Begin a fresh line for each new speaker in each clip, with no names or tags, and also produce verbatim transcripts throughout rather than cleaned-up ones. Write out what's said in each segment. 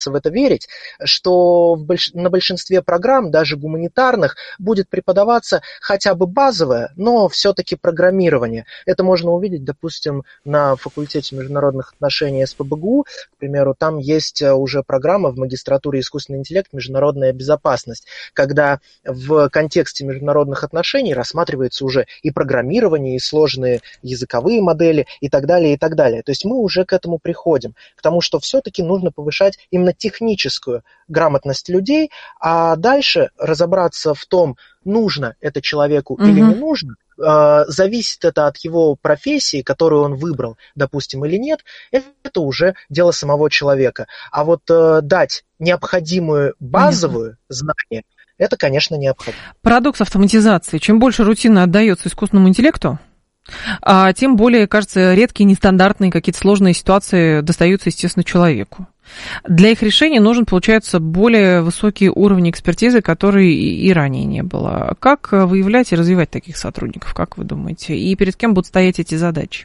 в это верить, что в больш... на большинстве программ, даже гуманитарных, будет преподаваться хотя бы базовое, но все-таки программирование. Это можно увидеть, допустим, на факультете международных отношений эс пэ бэ гэ у, к примеру, там есть уже программа в магистратуре искусственный интеллект, международная безопасность, когда в контексте международных отношений рассматривается уже и программирование, и сложные языковые модели, и так далее, и так далее. То есть мы уже к этому приходим, к тому, что все-таки нужно повышать именно техническую грамотность людей, а дальше разобраться в том, нужно это человеку угу. или не нужно, э, зависит это от его профессии, которую он выбрал, допустим, или нет, это уже дело самого человека. А вот э, дать необходимую базовую знание, это, конечно, необходимо.
Парадокс автоматизации. Чем больше рутина отдается искусственному интеллекту, а тем более, кажется, редкие, нестандартные какие-то сложные ситуации достаются, естественно, человеку. Для их решения нужен, получается, более высокий уровень экспертизы, который и ранее не было. Как выявлять и развивать таких сотрудников, как вы думаете? И перед кем будут стоять эти задачи?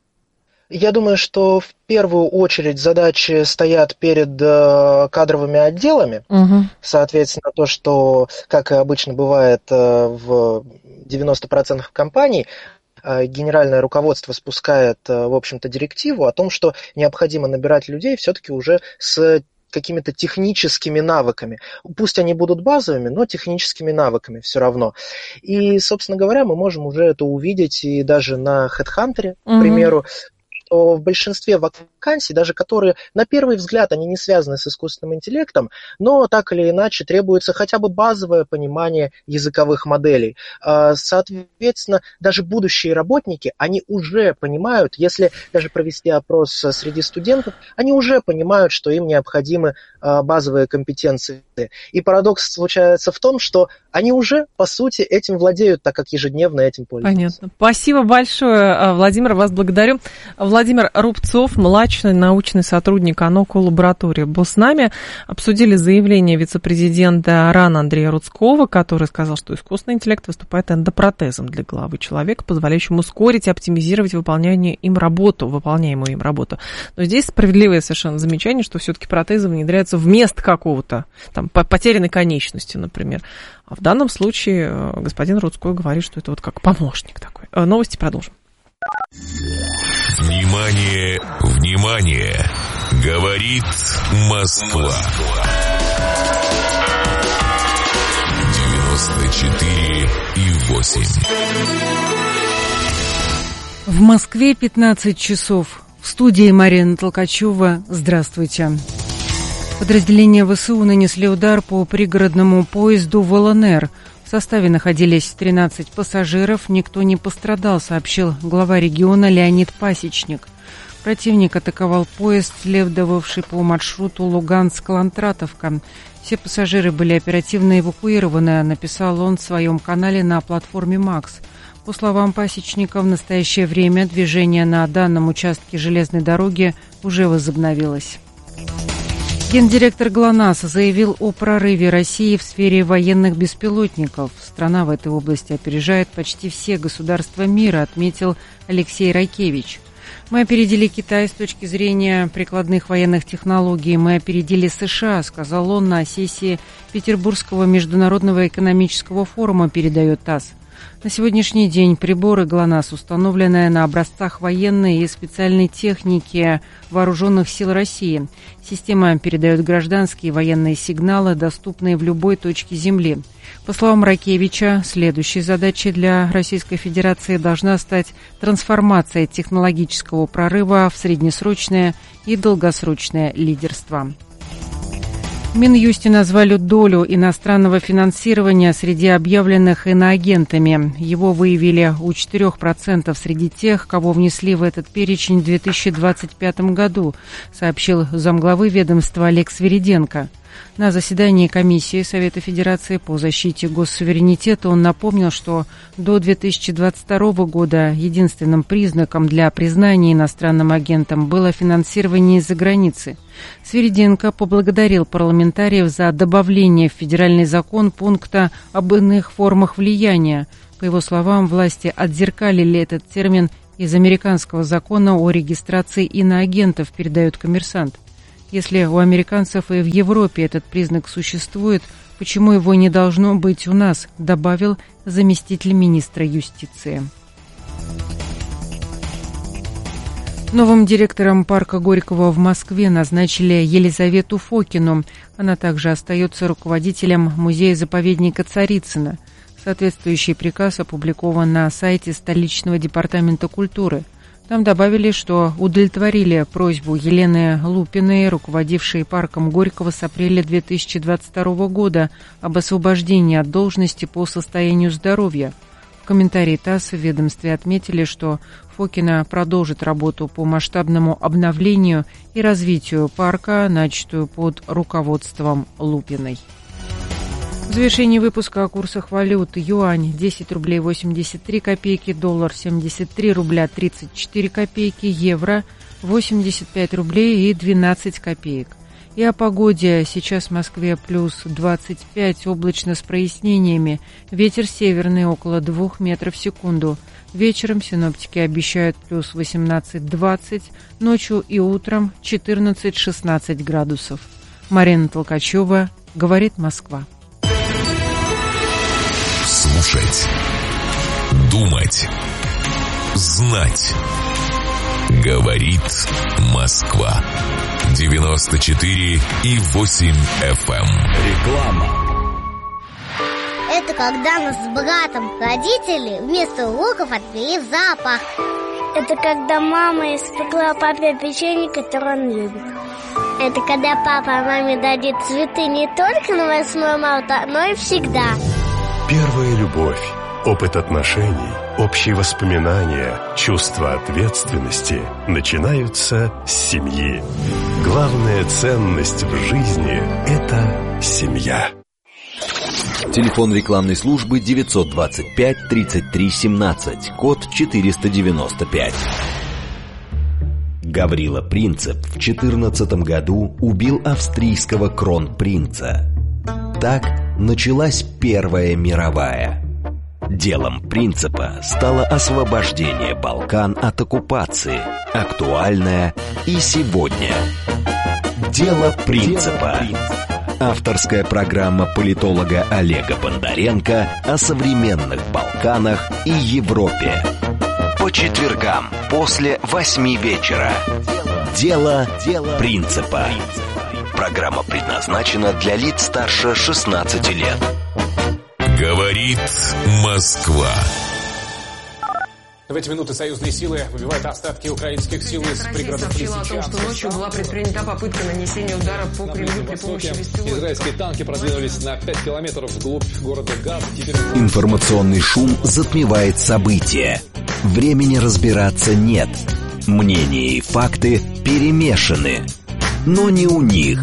Я думаю, что в первую очередь задачи стоят перед э, кадровыми отделами. Угу. Соответственно, то, что, как и обычно бывает э, в девяноста процентах компаний, генеральное руководство спускает, в общем-то, директиву о том, что необходимо набирать людей все-таки уже с какими-то техническими навыками. Пусть они будут базовыми, но техническими навыками все равно. И, собственно говоря, мы можем уже это увидеть и даже на HeadHunter, к примеру, что в большинстве вакансий, даже которые на первый взгляд они не связаны с искусственным интеллектом, но так или иначе требуется хотя бы базовое понимание языковых моделей. Соответственно, даже будущие работники, они уже понимают, если даже провести опрос среди студентов, они уже понимают, что им необходимы базовые компетенции. И парадокс случается в том, что они уже, по сути, этим владеют, так как ежедневно этим пользуются.
Понятно. Спасибо большое, Владимир, вас благодарю. Владимир Рубцов, младший научный сотрудник АНОКУ лаборатории, был с нами. Обсудили заявление вице-президента РАН Андрея Рудского, который сказал, что искусственный интеллект выступает эндопротезом для головы человека, позволяющим ускорить и оптимизировать выполнение им работу, выполняемую им работу. Но здесь справедливое совершенно замечание, что все-таки протезы внедряются вместо какого-то, там, потерянной конечности, например. А в данном случае господин Рудской говорит, что это вот как помощник такой. Новости продолжим.
Внимание, внимание! Говорит Москва. девяносто четыре и восемь.
В Москве пятнадцать часов. В студии Марина Толкачева. Здравствуйте. Подразделения ВСУ нанесли удар по пригородному поезду в ЛНР. В составе находились тринадцать пассажиров, никто не пострадал, сообщил глава региона Леонид Пасечник. Противник атаковал поезд, следовавший по маршруту Луганск-Лантратовка. Все пассажиры были оперативно эвакуированы, написал он в своем канале на платформе «Макс». По словам Пасечника, в настоящее время движение на данном участке железной дороги уже возобновилось. Гендиректор ГЛОНАСС заявил о прорыве России в сфере военных беспилотников. Страна в этой области опережает почти все государства мира, отметил Алексей Ракевич. Мы опередили Китай с точки зрения прикладных военных технологий. Мы опередили США, сказал он на сессии Петербургского международного экономического форума, передает ТАСС. На сегодняшний день приборы ГЛОНАСС, установленные на образцах военной и специальной техники Вооруженных сил России. Система передает гражданские и военные сигналы, доступные в любой точке Земли. По словам Ракевича, следующей задачей для Российской Федерации должна стать трансформация технологического прорыва в среднесрочное и долгосрочное лидерство. В Минюсте назвали долю иностранного финансирования среди объявленных иноагентами. Его выявили у четырех процентов среди тех, кого внесли в этот перечень в две тысячи двадцать пятом году, сообщил замглавы ведомства Олег Свириденко. На заседании комиссии Совета Федерации по защите госсуверенитета он напомнил, что до две тысячи двадцать второго года единственным признаком для признания иностранным агентом было финансирование из-за границы. Свириденко поблагодарил парламентариев за добавление в федеральный закон пункта об иных формах влияния. По его словам, власти отзеркалили этот термин из американского закона о регистрации иноагентов, передает «Коммерсант». Если у американцев и в Европе этот признак существует, почему его не должно быть у нас, добавил заместитель министра юстиции. Новым директором парка Горького в Москве назначили Елизавету Фокину. Она также остается руководителем музея-заповедника Царицыно. Соответствующий приказ опубликован на сайте столичного департамента культуры. Там добавили, что удовлетворили просьбу Елены Лупиной, руководившей парком Горького с апреля две тысячи двадцать второго года, об освобождении от должности по состоянию здоровья. В комментарии ТАСС в ведомстве отметили, что Фокина продолжит работу по масштабному обновлению и развитию парка, начатую под руководством Лупиной. В завершении выпуска о курсах валют. Юань десять рублей восемьдесят три копейки, доллар семьдесят три рубля тридцать четыре копейки, евро восемьдесят пять рублей и двенадцать копеек. И о погоде. Сейчас в Москве плюс двадцать пять, облачно с прояснениями. Ветер северный около двух метров в секунду. Вечером синоптики обещают плюс восемнадцать-двадцать, ночью и утром четырнадцать-шестнадцать градусов. Марина Толкачева, говорит Москва.
Слушать, думать, знать. Говорит Москва. девяносто четыре и восемь эф эм.
Реклама.
Это когда нас с братом родители вместо уроков отвели в зоопарк.
Это когда мама испекла папе печенье, которое он любит.
Это когда папа маме дадит цветы не только на восьмое марта, но и всегда.
Первая любовь, опыт отношений, общие воспоминания, чувство ответственности начинаются с семьи. Главная ценность в жизни – это семья.
Телефон рекламной службы девятьсот двадцать пять тридцать три семнадцать, код четыреста девяносто пять. Гаврила Принцип в четырнадцатом году убил австрийского кронпринца. Так началась Первая мировая. Делом Принципа стало освобождение Балкан от оккупации, актуальное и сегодня. Дело Принципа. Авторская программа политолога Олега Бондаренко о современных Балканах и Европе. По четвергам после восьми вечера. Дело Принципа. Программа предназначена для лиц старше шестнадцати лет.
Говорит Москва.
В эти минуты союзные силы выбивают остатки украинских сил из пригородов Лисичанска.
Россия сообщила о том, что ночью была предпринята попытка нанесения удара по Кремлю при помощи беспилотников.
Израильские танки продвинулись на пять километров вглубь города Газ. Теперь...
Информационный шум затмевает события. Времени разбираться нет. Мнения и факты перемешаны. Но не у них.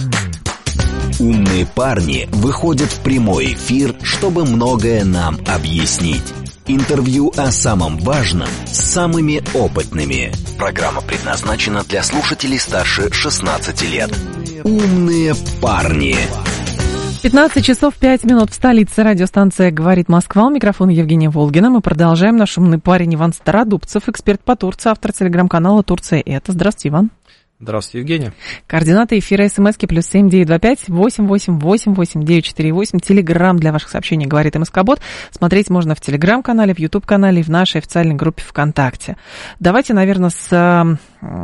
Умные парни выходят в прямой эфир, чтобы многое нам объяснить. Интервью о самом важном с самыми опытными. Программа предназначена для слушателей старше шестнадцати лет. Умные парни.
пятнадцать часов пять минут в столице. Радиостанция «Говорит Москва». У микрофона Евгения Волгина. Мы продолжаем. Наш умный парень Иван Стародубцев, эксперт по Турции, автор телеграм-канала «Турция это». Здравствуйте, Иван.
Здравствуйте, Евгения.
Координаты эфира смски плюс семь девять два пять восемь восемь восемь восемь девять четыре восемь. Телеграм для ваших сообщений «Говорит МСК-бот». Смотреть можно в Телеграм-канале, в Ютуб-канале и в нашей официальной группе ВКонтакте. Давайте, наверное, с...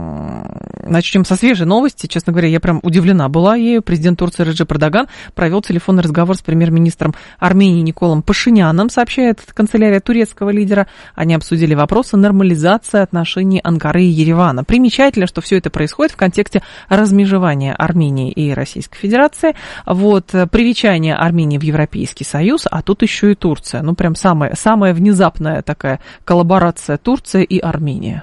начнем со свежей новости. Честно говоря, я прям удивлена была ею. Президент Турции Реджеп Эрдоган провел телефонный разговор с премьер-министром Армении Николом Пашиняном, сообщает канцелярия турецкого лидера. Они обсудили вопросы нормализации отношений Анкары и Еревана. Примечательно, что все это происходит в контексте размежевания Армении и Российской Федерации. Вот, привечание Армении в Европейский Союз, а тут еще и Турция. Ну, прям самая, самая внезапная такая коллаборация Турция и Армения.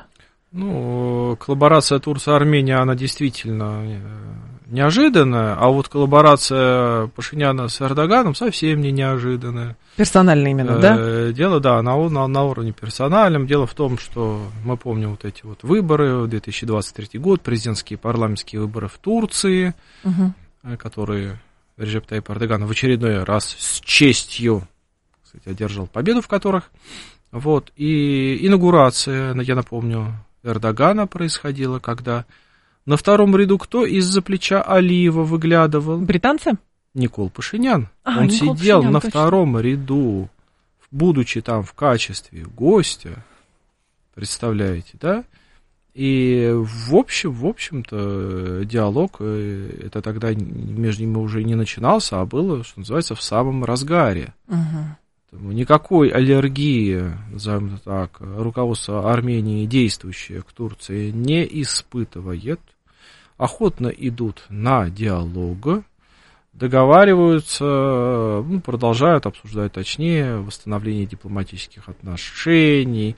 Ну, коллаборация Турция-Армения, она действительно неожиданная, а вот коллаборация Пашиняна с Эрдоганом совсем не неожиданная.
Персонально именно, да?
Дело, да, на, на, на уровне персональном. Дело в том, что мы помним вот эти вот выборы, две тысячи двадцать третий год, президентские и парламентские выборы в Турции, угу. которые Реджеп Тайип Эрдоган в очередной раз с честью, кстати, одержал победу в которых. Вот, и инаугурация, я напомню, Эрдогана происходила, когда На втором ряду кто из-за плеча Алиева выглядывал?
Британцы?
Никол Пашинян.
А,
Он
Никол
сидел
Пашинян,
на
точно.
втором ряду, будучи там в качестве гостя, представляете, да? И в общем, в общем-то, диалог, это тогда между ними уже не начинался, а было, что называется, в самом разгаре. Угу. Никакой аллергии, назовем так, руководство Армении, действующее к Турции, не испытывает, охотно идут на диалог, договариваются, ну, продолжают обсуждать точнее восстановление дипломатических отношений,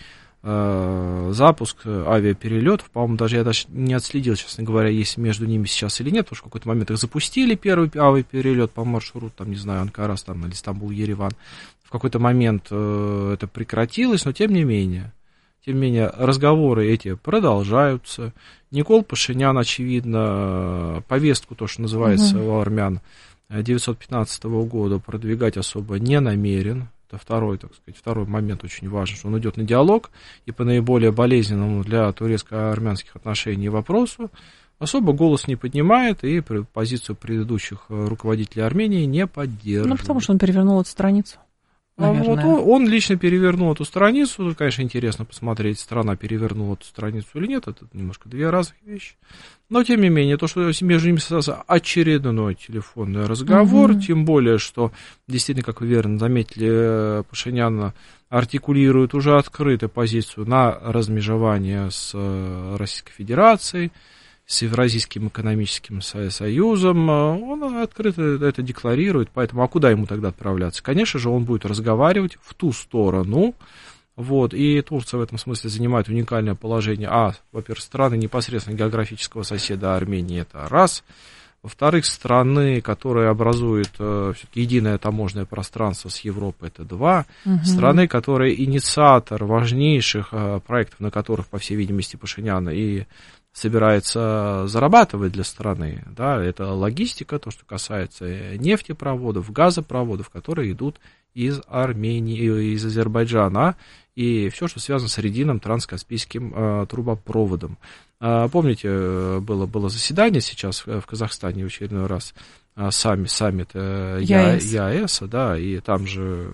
э, запуск авиаперелетов. По-моему, даже я даже не отследил, честно говоря, есть между ними сейчас или нет, потому что в какой-то момент их запустили, первый авиаперелет по маршруту, там, не знаю, Анкара, там, или Стамбул-Ереван. В какой-то момент э, это прекратилось, но тем не менее, тем не менее, разговоры эти продолжаются. Никол Пашинян, очевидно, повестку, то, что называется uh-huh. у армян, девятьсот пятнадцатого года продвигать особо не намерен. Это второй, так сказать, второй момент очень важен, что он идет на диалог, и по наиболее болезненному для турецко-армянских отношений вопросу особо голос не поднимает и позицию предыдущих руководителей Армении не поддерживает.
Ну, потому что он перевернул эту страницу.
Вот он, он лично перевернул эту страницу. Конечно, интересно посмотреть, страна перевернула эту страницу или нет. Это немножко две разных вещи. Но, тем не менее, то, что между ними состоялся очередной телефонный разговор, угу. тем более, что, действительно, как вы верно заметили, Пашинян артикулирует уже открытую позицию на размежевание с Российской Федерацией, с Евразийским экономическим союзом, он открыто это декларирует, поэтому а куда ему тогда отправляться? Конечно же, он будет разговаривать в ту сторону, вот, и Турция в этом смысле занимает уникальное положение, а, во-первых, страны непосредственно географического соседа Армении, это раз, во-вторых, страны, которые образуют э, все-таки единое таможенное пространство с Европой, это два, угу. страны, которые инициатор важнейших э, проектов, на которых, по всей видимости, Пашинян и собирается зарабатывать для страны, да, это логистика, то, что касается нефтепроводов, газопроводов, которые идут из Армении, из Азербайджана, и все, что связано с Редином, транскаспийским э, трубопроводом. Э, помните, было, было заседание сейчас в Казахстане в очередной раз, э, сами, саммит э, ЕАЭС, да, и там же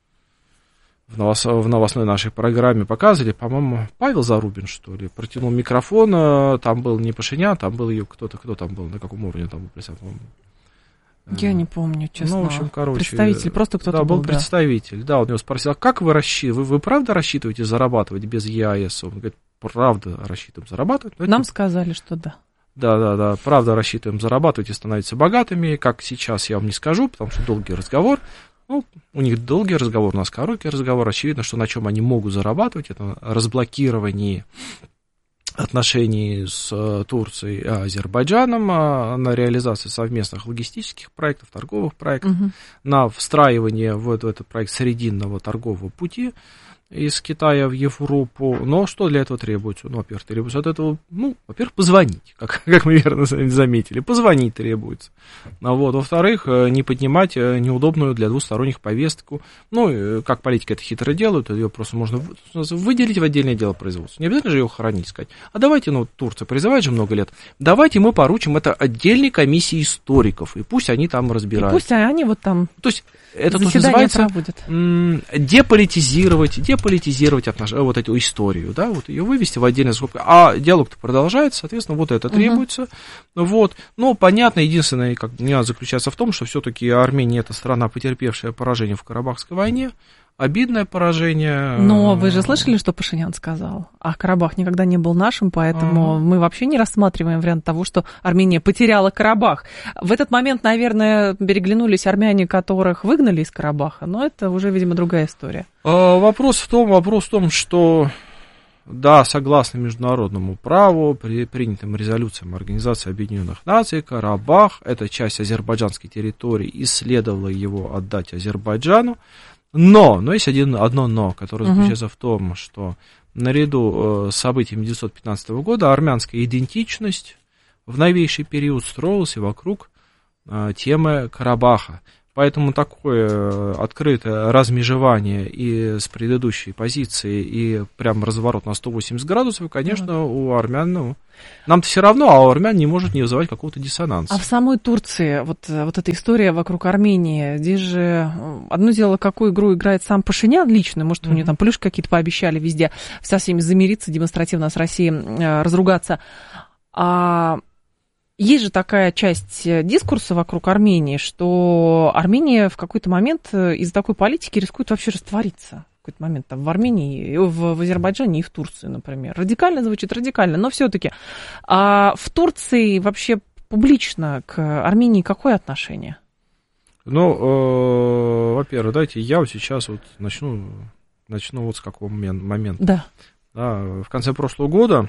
В, новос, в новостной нашей программе показывали, по-моему, Павел Зарубин, что ли, протянул микрофон, там был не Пашинян, там был ее кто-то, кто там был, на каком уровне там был представитель?
Я не помню, честно.
Ну, в общем, короче.
Представитель, просто кто-то
да, был.
был,
Да, представитель, да, он его спросил, а как вы рассчитываете, вы, вы правда рассчитываете зарабатывать без ЕАЭС? Он говорит, правда рассчитываем зарабатывать.
Нам это... сказали, что да.
Да, да, да, правда рассчитываем зарабатывать и становиться богатыми, как сейчас я вам не скажу, потому что долгий разговор. Ну, у них долгий разговор, у нас короткий разговор. Очевидно, что на чем они могут зарабатывать, это разблокирование отношений с Турцией и Азербайджаном, на реализацию совместных логистических проектов, торговых проектов, угу. на встраивание в этот проект срединного торгового пути из Китая в Европу. Но что для этого требуется? Ну, во-первых, требуется от этого, ну, во-первых, позвонить, как, как мы верно заметили, позвонить требуется. А вот, во-вторых, не поднимать неудобную для двусторонних повестку. Ну, как политики это хитро делают, ее просто можно выделить в отдельное дело производства. Не обязательно же ее хоронить, сказать. А давайте, ну, Турция призывает же много лет, давайте мы поручим это отдельной комиссии историков, и пусть они там разбираются.
И пусть они вот там...
То есть, это тоже называется м- деполитизировать, деполитизировать отнош... вот эту историю, да, вот ее вывести в отдельное скобку. А диалог-то продолжается, соответственно, вот это требуется. Uh-huh. Вот. Но, понятно, единственное, как нюанс заключается в том, что все-таки Армения это страна, потерпевшая поражение в Карабахской войне. Обидное поражение.
Но вы же слышали, что Пашинян сказал? А Карабах никогда не был нашим, поэтому ага. мы вообще не рассматриваем вариант того, что Армения потеряла Карабах. В этот момент, наверное, переглянулись армяне, которых выгнали из Карабаха, но это уже, видимо, другая история.
А, вопрос в том, вопрос в том, что да, согласно международному праву, при принятым резолюциям Организации Объединенных Наций, Карабах, это часть азербайджанской территории, и следовало его отдать Азербайджану. Но, но есть один, одно но, которое заключается uh-huh. в том, что наряду с событиями девятьсот пятнадцатого года армянская идентичность в новейший период строилась вокруг темы Карабаха. Поэтому такое открытое размежевание и с предыдущей позиции, и прям разворот на сто восемьдесят градусов, конечно, mm-hmm. у армян, ну, нам-то все равно, а у армян не может не вызывать какого-то диссонанса.
А в самой Турции, вот, вот эта история вокруг Армении, здесь же одно дело, какую игру играет сам Пашинян лично, может, mm-hmm. у него там плюшки какие-то пообещали везде со всеми замириться, демонстративно с Россией э, разругаться, а... Есть же такая часть дискурса вокруг Армении, что Армения в какой-то момент из-за такой политики рискует вообще раствориться. В какой-то момент там в Армении, в, в Азербайджане и в Турции, например. Радикально звучит, радикально, но все-таки. А в Турции вообще публично к Армении какое отношение?
Ну, э, во-первых, давайте я вот сейчас вот начну, начну вот с какого момента.
Да.
Да, в конце прошлого года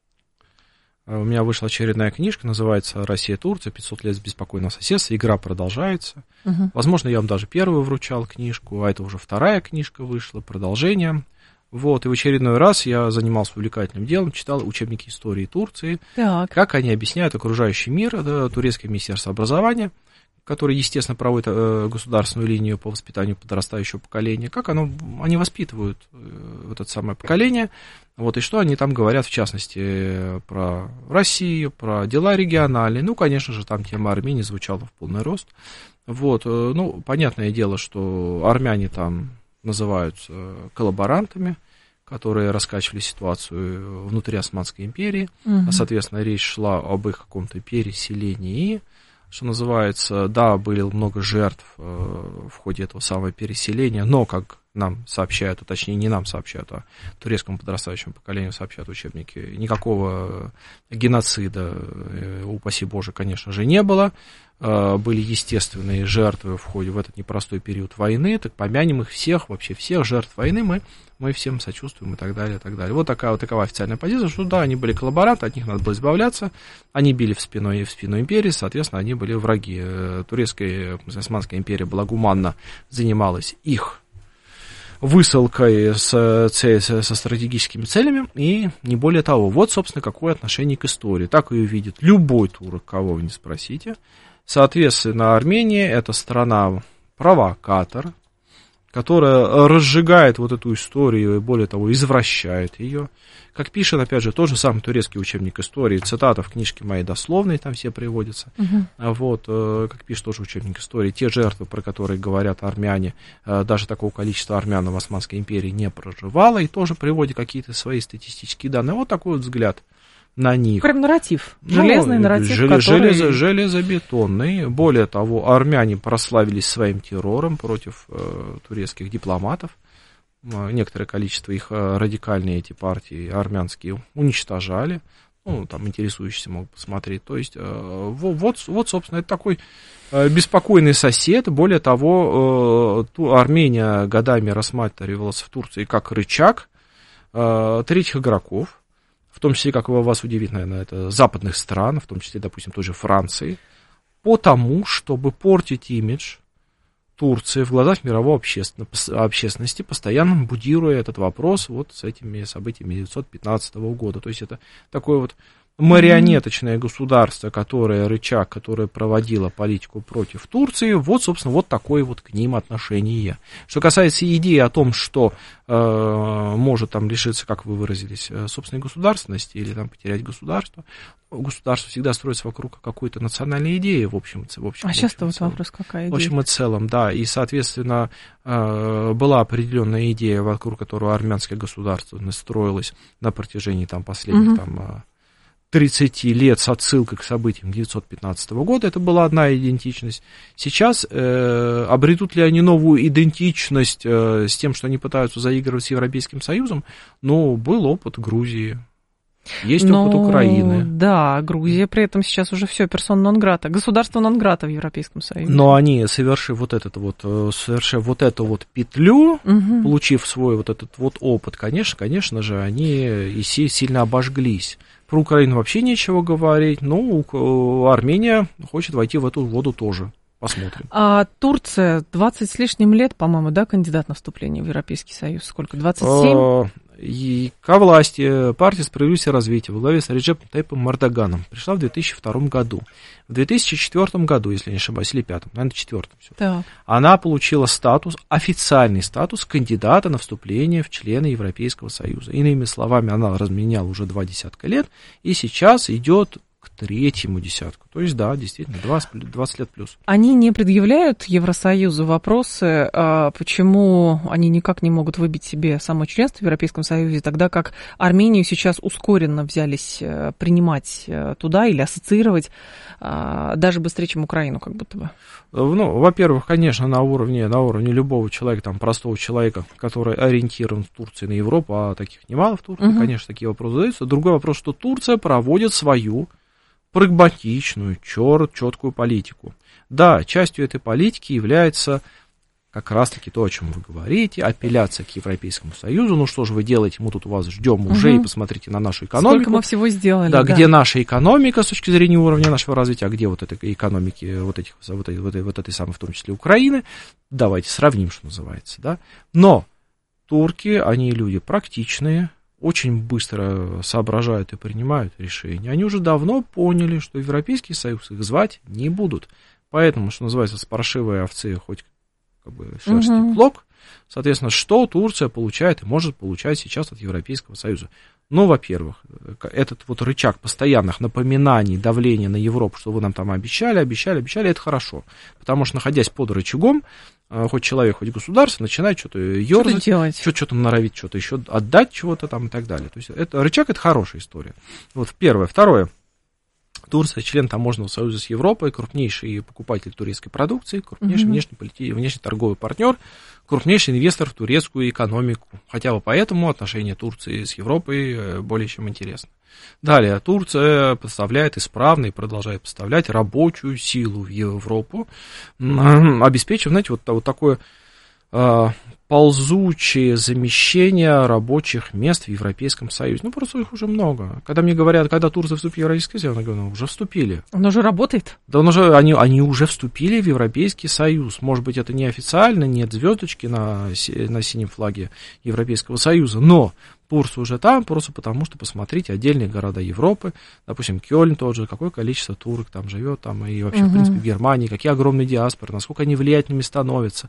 у меня вышла очередная книжка, называется «Россия-Турция. пятьсот лет беспокойного соседства». Игра продолжается. Uh-huh. Возможно, я вам даже первую вручал книжку, а это уже вторая книжка вышла, продолжение. Вот, и в очередной раз я занимался увлекательным делом, читал учебники истории Турции, так. как они объясняют окружающий мир, да, турецкое министерство образования, которое, естественно, проводит э, государственную линию по воспитанию подрастающего поколения, как оно, они воспитывают э, вот это самое поколение, вот, и что они там говорят, в частности, про Россию, про дела региональные, ну, конечно же, там тема Армении звучала в полный рост, вот, э, ну, понятное дело, что армяне там называются коллаборантами, которые раскачивали ситуацию внутри Османской империи, угу. а, соответственно, речь шла об их каком-то переселении, что называется, да, было много жертв э, в ходе этого самого переселения, но, как нам сообщают, а точнее не нам сообщают, а турецкому подрастающему поколению сообщают учебники, никакого геноцида, э, упаси Боже, конечно же, не было. Э, были естественные жертвы в ходе в этот непростой период войны, так помянем их всех, вообще всех жертв войны мы, мы всем сочувствуем и так далее, и так далее. Вот такая вот такова официальная позиция, что да, они были коллаборанты, от них надо было избавляться, они били в спину, в спину империи, соответственно, они были враги. Турецкая, Османская империя была гуманно, занималась их высылкой с, со стратегическими целями, и не более того. Вот, собственно, какое отношение к истории. Так ее видит любой турок, кого вы не спросите. Соответственно, Армения — это страна-провокатор, которая разжигает вот эту историю и, более того, извращает ее. Как пишет, опять же, тот же самый турецкий учебник истории, цитата в книжке моей дословной, там все приводятся. Uh-huh. Вот, как пишет тоже учебник истории, те жертвы, про которые говорят армяне, даже такого количества армян в Османской империи не проживало, и тоже приводит какие-то свои статистические данные. Вот такой вот взгляд на них.
Прям нарратив, железный ну, нарратив,
жел- который... железо- железобетонный. Более того, армяне прославились своим террором против э, турецких дипломатов. Некоторое количество их радикальные эти партии армянские уничтожали. Ну, там интересующиеся могут посмотреть. То есть, э, вот, вот, собственно, это такой э, беспокойный сосед. Более того, э, Армения годами рассматривалась в Турции как рычаг э, третьих игроков. В том числе, как вас удивит, наверное, это западных стран, в том числе, допустим, той же Франции, потому, чтобы портить имидж Турции в глазах мировой общественности, постоянно будируя этот вопрос вот с этими событиями девятьсот пятнадцатого года. То есть это такое вот марионеточное государство, которое рычаг, которое проводило политику против Турции, вот, собственно, вот такое вот к ним отношение. Что касается идеи о том, что э, может там лишиться, как вы выразились, собственной государственности или там потерять государство, государство всегда строится вокруг какой-то национальной идеи, в общем, в общем.
А сейчас-то вот вопрос какая идея?
В общем и целом, да, и, соответственно, э, была определенная идея, вокруг которой армянское государство строилось на протяжении там последних угу. там тридцать лет с отсылкой к событиям девятьсот пятнадцатого года, это была одна идентичность. Сейчас э, обретут ли они новую идентичность э, с тем, что они пытаются заигрывать с Европейским Союзом? Ну, был опыт Грузии, есть Но, опыт Украины.
Да, Грузия при этом сейчас уже все персона нон-грата, государство нон-грата в Европейском Союзе.
Но они, совершив вот, этот вот, совершив вот эту вот петлю, угу. получив свой вот этот вот опыт, конечно, конечно же, они и сильно обожглись. Про Украину вообще нечего говорить, но Армения хочет войти в эту воду тоже. Посмотрим.
А Турция двадцать с лишним лет, по-моему, да, кандидат на вступление в Европейский Союз? Сколько? двадцать семь?
и ко власти партия «Справедливость и развитие» во главе с Реджепом Тайипом Эрдоганом пришла в две тысячи втором году. В две тысячи четвёртом году, если не ошибаюсь, или пятом, наверное, четвёртом, она получила статус, официальный статус кандидата на вступление в члены Европейского Союза. Иными словами, она разменяла уже два десятка лет, и сейчас идет к третьему десятку. То есть, да, действительно, двадцать лет плюс.
Они не предъявляют Евросоюзу вопросы, почему они никак не могут выбить себе само членство в Европейском Союзе, тогда как Армению сейчас ускоренно взялись принимать туда или ассоциировать даже быстрее, чем Украину, как будто бы?
Ну, во-первых, конечно, на уровне, на уровне любого человека, там, простого человека, который ориентирован в Турции на Европу, а таких немало в Турции, угу. конечно, такие вопросы задаются. Другой вопрос, что Турция проводит свою прагматичную, чёр, четкую политику. Да, частью этой политики является как раз-таки то, о чем вы говорите, апелляция к Европейскому Союзу. Ну что же вы делаете, мы тут у вас ждем уже, угу. и посмотрите на нашу экономику.
Сколько мы всего сделали.
Да,
да,
где наша экономика с точки зрения уровня нашего развития, а где вот этой экономики, вот, этих, вот, этой, вот, этой, вот этой самой, в том числе Украины. Давайте сравним, что называется. Да? Но турки, они люди практичные, очень быстро соображают и принимают решения. Они уже давно поняли, что Европейский Союз их звать не будут. Поэтому, что называется, с паршивой овцы хоть как бы шерсти угу. клок. Соответственно, что Турция получает и может получать сейчас от Европейского Союза? Ну, во-первых, этот вот рычаг постоянных напоминаний, давления на Европу, что вы нам там обещали, обещали, обещали, это хорошо. Потому что, находясь под рычагом, хоть человек, хоть государство, начинает что-то ерзать, что-то, что-то норовить, что-то еще отдать, чего-то там и так далее. То есть это, рычаг — это хорошая история. Вот первое. Второе. Турция член таможенного союза с Европой, крупнейший покупатель турецкой продукции, крупнейший mm-hmm. внешнеторговый партнер, крупнейший инвестор в турецкую экономику. Хотя бы поэтому отношения Турции с Европой более чем интересны. Далее, Турция поставляет исправно и продолжает поставлять рабочую силу в Европу, обеспечив, знаете, вот, вот такое э, ползучее замещение рабочих мест в Европейском Союзе. Ну, просто их уже много. Когда мне говорят, когда Турция вступила в Европейский Союз, я говорю, ну, уже вступили.
Он уже работает?
Да, он уже, они, они уже вступили в Европейский Союз. Может быть, это не официально, нет звездочки на, на синем флаге Европейского Союза, но Турция уже там, просто потому что, посмотрите, отдельные города Европы, допустим, Кёльн тот же, какое количество турок там живет, там, и вообще, угу. в принципе, в Германии, какие огромные диаспоры, насколько они влиятельными становятся.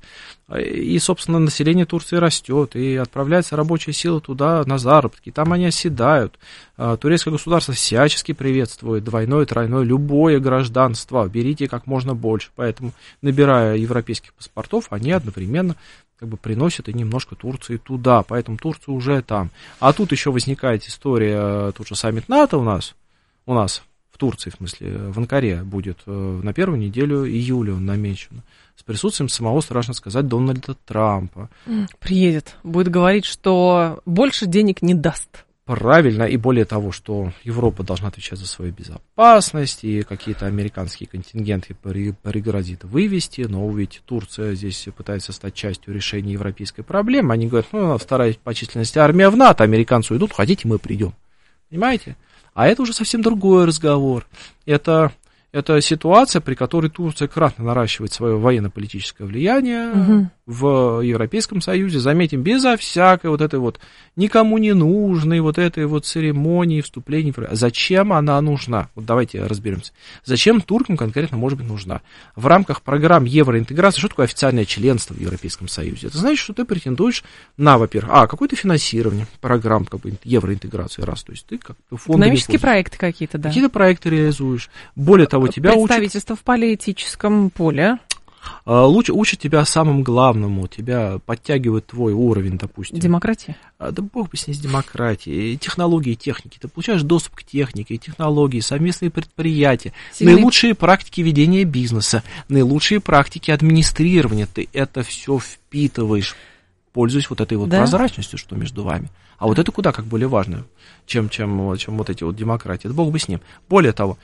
И, собственно, население Турции растет, и отправляется рабочая сила туда на заработки, там они оседают. Турецкое государство всячески приветствует двойное, тройное, любое гражданство, берите как можно больше. Поэтому, набирая европейских паспортов, они одновременно как бы приносят и немножко Турции туда, поэтому Турция уже там. А тут еще возникает история, тут же саммит НАТО у нас, у нас в Турции, в смысле, в Анкаре будет на первую неделю июля он намечен, с присутствием самого, страшно сказать, Дональда Трампа.
Приедет, будет говорить, что больше денег не даст.
Правильно, и более того, что Европа должна отвечать за свою безопасность, и какие-то американские контингенты пригрозит вывести, но ведь Турция здесь пытается стать частью решения европейской проблемы. Они говорят, ну, вторая по численности армия в НАТО, американцы уйдут, хотите, мы придем. Понимаете? А это уже совсем другой разговор. Это... Это ситуация, при которой Турция кратно наращивает свое военно-политическое влияние угу. в Европейском Союзе. Заметим, безо всякой вот этой вот никому не нужной вот этой вот церемонии вступления. Зачем она нужна? Вот давайте разберемся. Зачем туркам конкретно может быть нужна? В рамках программ евроинтеграции, что такое официальное членство в Европейском Союзе? Это значит, что ты претендуешь на, во-первых, а, какое-то финансирование программ как бы, евроинтеграции, раз, то есть ты как фондами...
Экономические проекты какие-то, да.
Какие-то проекты реализуешь. Более того, тебя
представительство
учат...
в политическом поле.
Лучше учат тебя самому главному, тебя подтягивают твой уровень, допустим.
Демократия?
Да бог бы с ней с демократией. Технологии и техники. Ты получаешь доступ к технике, технологии, совместные предприятия, Сильный... наилучшие практики ведения бизнеса, наилучшие практики администрирования. Ты это все впитываешь, пользуясь вот этой вот да? прозрачностью, что между вами. А вот это куда как более важно, чем, чем, чем вот эти вот демократии. Да бог бы с ним. Более того,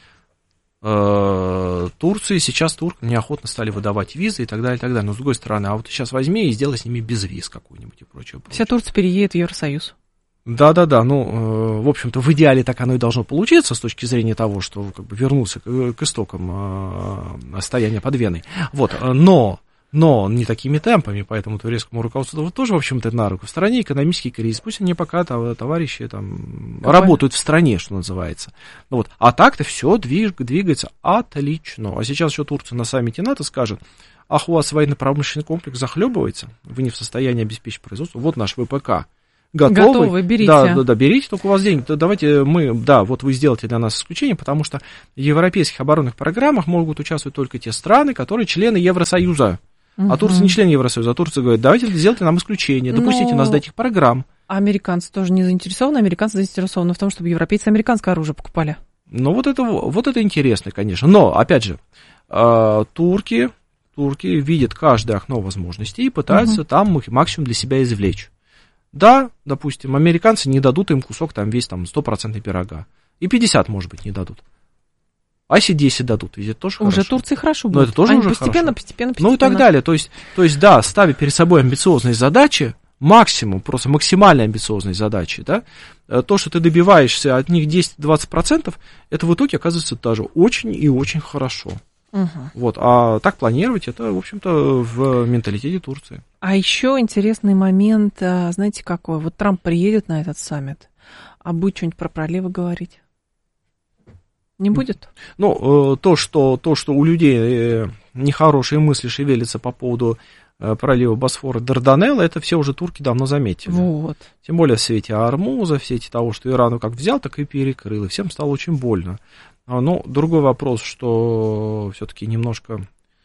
Турции сейчас туркам неохотно стали выдавать визы и так далее, и так далее. Но с другой стороны, а вот сейчас возьми и сделай с ними без виз какую-нибудь и прочее.
Вся Турция переедет в Евросоюз.
Да-да-да, ну, в общем-то, в идеале так оно и должно получиться с точки зрения того, что как бы вернулся к, к истокам стояния под Веной. Вот, но Но не такими темпами, поэтому турецкому руководству тоже, в общем-то, на руку. В стране экономический кризис, пусть они пока товарищи там Какой? работают в стране, что называется. Ну, вот. А так-то все двиг, двигается отлично. А сейчас еще Турция на саммите НАТО скажет: ах, у вас военно-промышленный комплекс захлебывается, вы не в состоянии обеспечить производство, вот наш ВПК. Готовы,
Готовы, берите.
Да, да, да, берите, только у вас деньги. Да, давайте мы, да, вот вы сделаете для нас исключение, потому что в европейских оборонных программах могут участвовать только те страны, которые члены Евросоюза. Uh-huh. А Турция не член Евросоюза, а Турция говорит: давайте сделайте нам исключение, допустите Но... нас до этих программ.
А американцы тоже не заинтересованы, американцы заинтересованы в том, чтобы европейцы американское оружие покупали.
Ну, вот это, вот это интересно, конечно. Но, опять же, э, турки, турки видят каждое окно возможностей и пытаются uh-huh. там максимум для себя извлечь. Да, допустим, американцы не дадут им кусок там весь там сто процентов пирога. И пятьдесят, может быть, не дадут. А если десять дадут, ведь это тоже
уже
хорошо.
Турции хорошо будет.
Но это тоже
Они
уже
постепенно,
хорошо.
Постепенно, постепенно.
Ну и так далее. То есть, то есть, да, ставя перед собой амбициозные задачи, максимум, просто максимально амбициозные задачи, да, то, что ты добиваешься от них десять-двадцать процентов, это в итоге оказывается даже очень и очень хорошо. Угу. Вот, а так планировать, это, в общем-то, в менталитете Турции.
А еще интересный момент, знаете, какой? Вот Трамп приедет на этот саммит, а будет что-нибудь про проливы говорить? Не будет?
Ну, то, что, то, что у людей нехорошие мысли шевелятся по поводу пролива Босфора, Дарданелла, это все уже турки давно заметили.
Вот.
Тем более в свете Ормуза, в свете того, что Ирану как взял, так и перекрыл, и всем стало очень больно. Но другой вопрос, что все-таки немножко,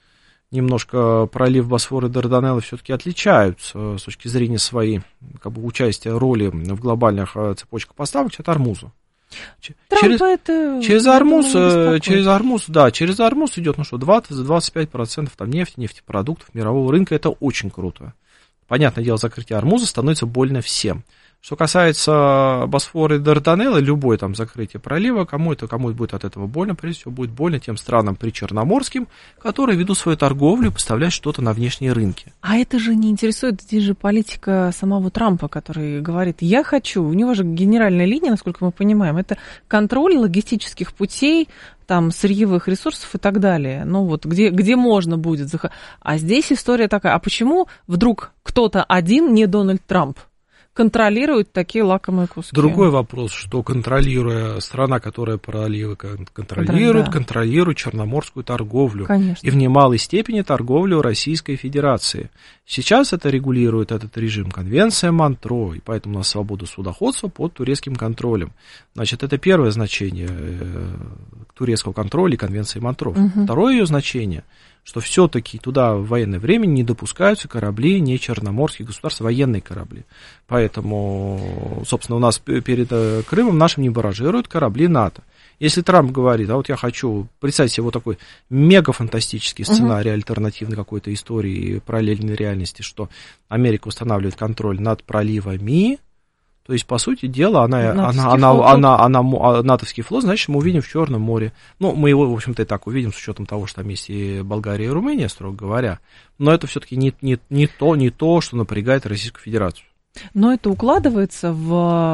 немножко пролив Босфора и Дарданелла все-таки отличаются с точки зрения своей как бы, участия, роли в глобальных цепочках поставок от Ормуза. Через,
это,
через, Ормуз, через Ормуз, да, через Ормуз идет, ну что, двадцать-двадцать пять процентов там нефти, нефтепродуктов мирового рынка, это очень круто. Понятное дело, закрытие Ормуза становится больно всем. Что касается Босфора и Дарданелла, любое там закрытие пролива, кому-то, кому будет от этого больно, прежде всего будет больно тем странам причерноморским, которые ведут свою торговлю и поставляют что-то на внешние рынки.
А это же не интересует, здесь же политика самого Трампа, который говорит: я хочу, у него же генеральная линия, насколько мы понимаем, это контроль логистических путей, там, сырьевых ресурсов и так далее. Ну вот, где, где можно будет заходить. А здесь история такая: а почему вдруг кто-то один, не Дональд Трамп, контролирует такие лакомые куски?
Другой вопрос, что контролируя страна, которая проливы контролирует, да. контролирует черноморскую торговлю.
Конечно.
И в немалой степени торговлю Российской Федерации. Сейчас это регулирует этот режим конвенция Монтро, и поэтому у нас свобода судоходства под турецким контролем. Значит, это первое значение турецкого контроля и конвенции Монтро. Угу. Второе ее значение, что все-таки туда в военное время не допускаются корабли не черноморских государств, военные корабли. Поэтому, собственно, у нас перед Крымом нашим не баражируют корабли НАТО. Если Трамп говорит: а вот я хочу, представьте себе вот такой мегафантастический сценарий, uh-huh. альтернативной какой-то истории, параллельной реальности, что Америка устанавливает контроль над проливами. То есть, по сути дела, она, она, она, она, она, она, она, натовский флот, значит, мы увидим в Черном море. Ну, мы его, в общем-то, и так увидим, с учетом того, что там есть и Болгария, и Румыния, строго говоря. Но это все-таки не, не, не, то, не то, что напрягает Российскую Федерацию.
Но это укладывается в,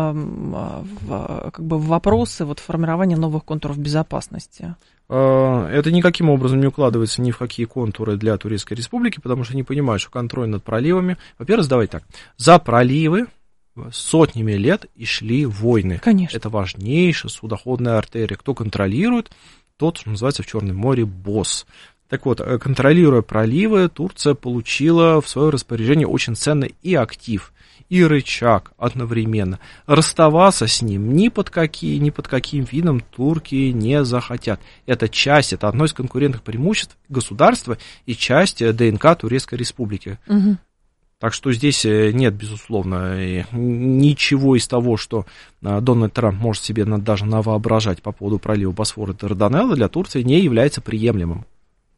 в, как бы в вопросы вот, формирования новых контуров безопасности?
Это никаким образом не укладывается ни в какие контуры для Турецкой Республики, потому что они понимают, что контроль над проливами... Во-первых, давайте так, за проливы сотнями лет и шли войны.
Конечно.
Это важнейшая судоходная артерия. Кто контролирует, тот, что называется в Черном море, босс. Так вот, контролируя проливы, Турция получила в свое распоряжение очень ценный и актив, и рычаг одновременно. Расставаться с ним ни под, какие, ни под каким видом турки не захотят. Это часть, это одно из конкурентных преимуществ государства и часть ДНК Турецкой Республики. Угу. Так что здесь нет, безусловно, ничего из того, что Дональд Трамп может себе даже навоображать по поводу пролива Босфора и Дарданелла, для Турции не является приемлемым.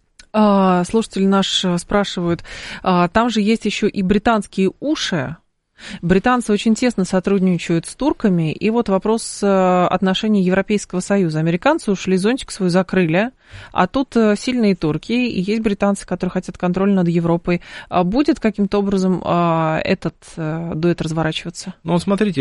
Слушатель наш спрашивает, там же есть еще и британские уши, Британцы очень тесно сотрудничают с турками, и вот вопрос отношений Европейского Союза. Американцы ушли, зонтик свой закрыли, а тут сильные турки, и есть британцы, которые хотят контроль над Европой. Будет каким-то образом этот дуэт разворачиваться?
Ну, вот смотрите,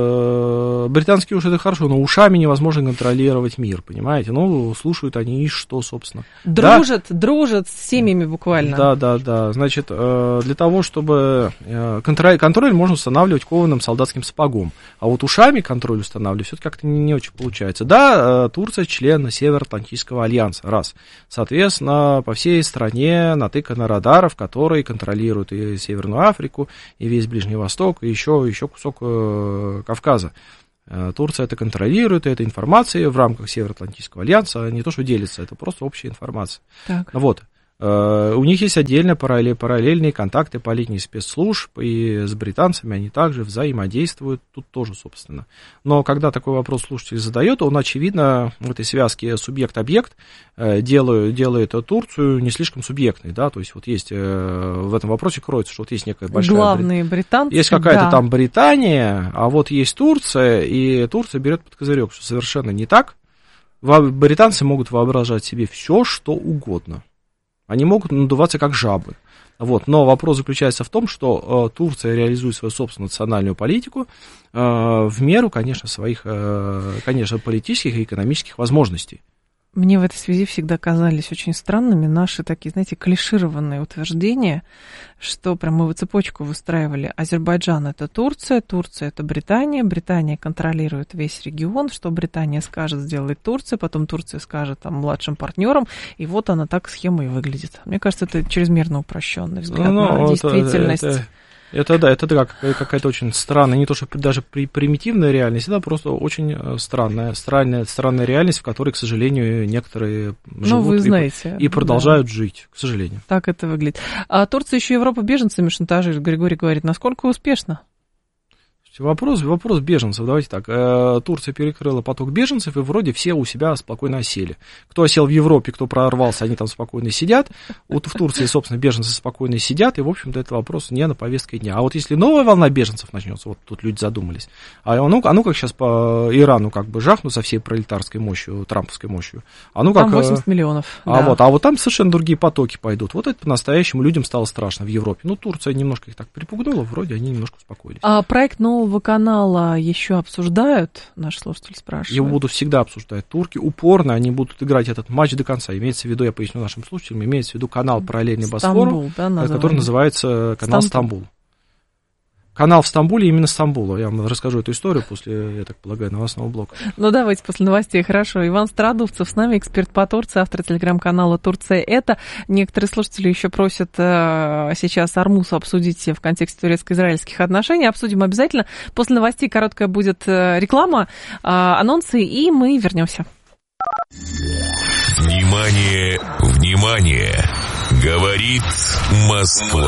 британские уши — это хорошо, но ушами невозможно контролировать мир, понимаете? Ну, слушают они и что, собственно.
Дружат, да? дружат с семьями буквально.
Да, да, да. Значит, для того, чтобы контроль, контроль можно устанавливать кованым солдатским сапогом. А вот ушами контроль устанавливать все-таки как-то не, не очень получается. Да, Турция член Североатлантического альянса, раз. Соответственно, по всей стране натыкано радаров, которые контролируют и Северную Африку, и весь Ближний Восток, и еще, еще кусок э, Кавказа. Турция это контролирует, и эта информация в рамках Североатлантического альянса не то, что делится, это просто общая информация.
Так.
Вот. У них есть отдельно параллельные контакты по линии спецслужб, и с британцами они также взаимодействуют, тут тоже, собственно. Но когда такой вопрос слушатель задает, он, очевидно, в этой связке субъект-объект делает, делает Турцию не слишком субъектной, да, то есть вот есть в этом вопросе кроется, что вот есть некая большая...
Главные британцы,
есть какая-то
да.
там Британия, а вот есть Турция, и Турция берет под козырек, что совершенно не так. Британцы могут воображать себе все, что угодно. Они могут надуваться как жабы. Вот. Но вопрос заключается в том, что э, Турция реализует свою собственную национальную политику э, в меру, конечно, своих, э, конечно, политических и экономических возможностей.
Мне в этой связи всегда казались очень странными наши такие, знаете, клишированные утверждения, что прям мы в цепочку выстраивали. Азербайджан – это Турция, Турция – это Британия, Британия контролирует весь регион, что Британия скажет, сделает Турция, потом Турция скажет там младшим партнерам, и вот она так схема и выглядит. Мне кажется, это чрезмерно упрощенный взгляд ну, на действительность.
Это, это... Это да, это да, какая-то очень странная, не то что даже примитивная реальность, это просто очень странная, странная, странная реальность, в которой, к сожалению, некоторые живут ну, вы знаете, и, и продолжают да. жить, к сожалению.
Так это выглядит. А Турция еще Европу беженцами шантажирует, Григорий говорит, насколько успешно?
Вопрос, вопрос беженцев, давайте так, Турция перекрыла поток беженцев, и вроде все у себя спокойно осели. Кто осел в Европе, кто прорвался, они там спокойно сидят, вот в Турции, собственно, беженцы спокойно сидят, и, в общем-то, это вопрос не на повестке дня. А вот если новая волна беженцев начнется, вот тут люди задумались, а ну, а ну как сейчас по Ирану как бы жахнут со всей пролетарской мощью, трамповской мощью, а ну как...
Там восемьдесят миллионов,
а
да.
вот, а вот там совершенно другие потоки пойдут, вот это по-настоящему людям стало страшно в Европе. Ну, Турция немножко их так припугнула, вроде они немножко успокоились.
А проект нового канала еще обсуждают, наш слушатель спрашивает.
Его будут всегда обсуждать. Турки упорно, они будут играть этот матч до конца. Имеется в виду, я поясню нашим слушателям, имеется в виду канал «Параллельный Босфору», да, который называется канал «Стамбул». Канал в Стамбуле, именно Стамбула. Я вам расскажу эту историю после, я так полагаю, новостного блока.
Ну, давайте после новостей, хорошо. Иван Страдовцев с нами, эксперт по Турции, автор телеграм-канала «Турция это». Некоторые слушатели еще просят э, сейчас Армусу обсудить в контексте турецко-израильских отношений. Обсудим обязательно. После новостей короткая будет э, реклама, э, анонсы, и мы вернемся.
Внимание, внимание! Говорит Москва.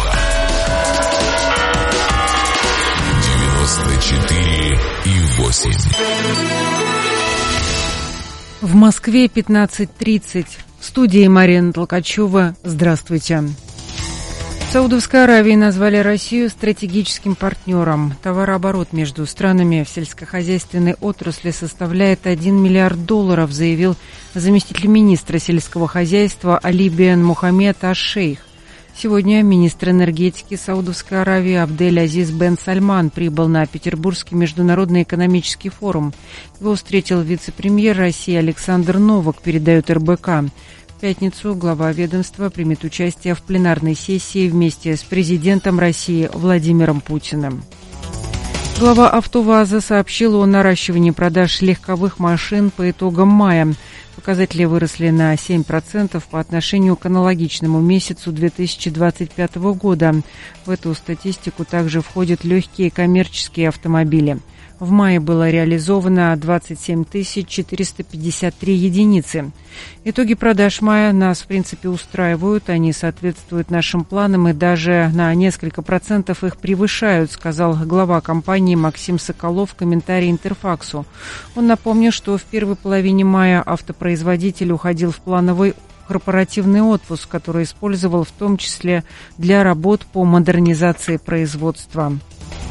четыре и восемь.
В Москве пятнадцать тридцать. В студии Марина Толкачева. Здравствуйте. В Саудовской Аравии назвали Россию стратегическим партнером. Товарооборот между странами в сельскохозяйственной отрасли составляет один миллиард долларов, заявил заместитель министра сельского хозяйства Али бен Мухаммед аш-Шейх. Сегодня министр энергетики Саудовской Аравии Абдель-Азиз бен Сальман прибыл на Петербургский международный экономический форум. Его встретил вице-премьер России Александр Новак, передает эр бэ ка. В пятницу глава ведомства примет участие в пленарной сессии вместе с президентом России Владимиром Путиным. Глава АвтоВАЗа сообщил о наращивании продаж легковых машин по итогам мая. Показатели выросли на семь процентов по отношению к аналогичному месяцу две тысячи двадцать пятого года. В эту статистику также входят легкие коммерческие автомобили. В мае было реализовано двадцать семь тысяч четыреста пятьдесят три единицы. Итоги продаж мая нас, в принципе, устраивают. Они соответствуют нашим планам и даже на несколько процентов их превышают, сказал глава компании Максим Соколов в комментарии Интерфаксу. Он напомнил, что в первой половине мая автопроизводитель уходил в плановый корпоративный отпуск, который использовал в том числе для работ по модернизации производства.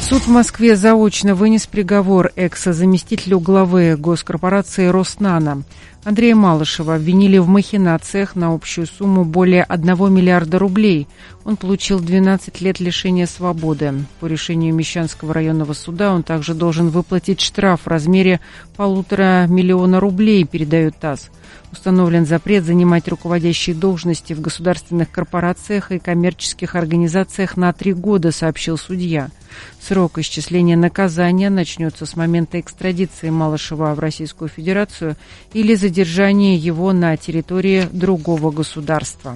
Суд в Москве заочно вынес приговор экс-заместителю главы госкорпорации «Роснано». Андрея Малышева обвинили в махинациях на общую сумму более одного миллиарда рублей. Он получил двенадцать лет лишения свободы. По решению Мещанского районного суда он также должен выплатить штраф в размере полутора миллиона рублей, передает ТАСС. Установлен запрет занимать руководящие должности в государственных корпорациях и коммерческих организациях на три года, сообщил судья. Срок исчисления наказания начнется с момента экстрадиции Малышева в Российскую Федерацию или задержания его на территории другого государства.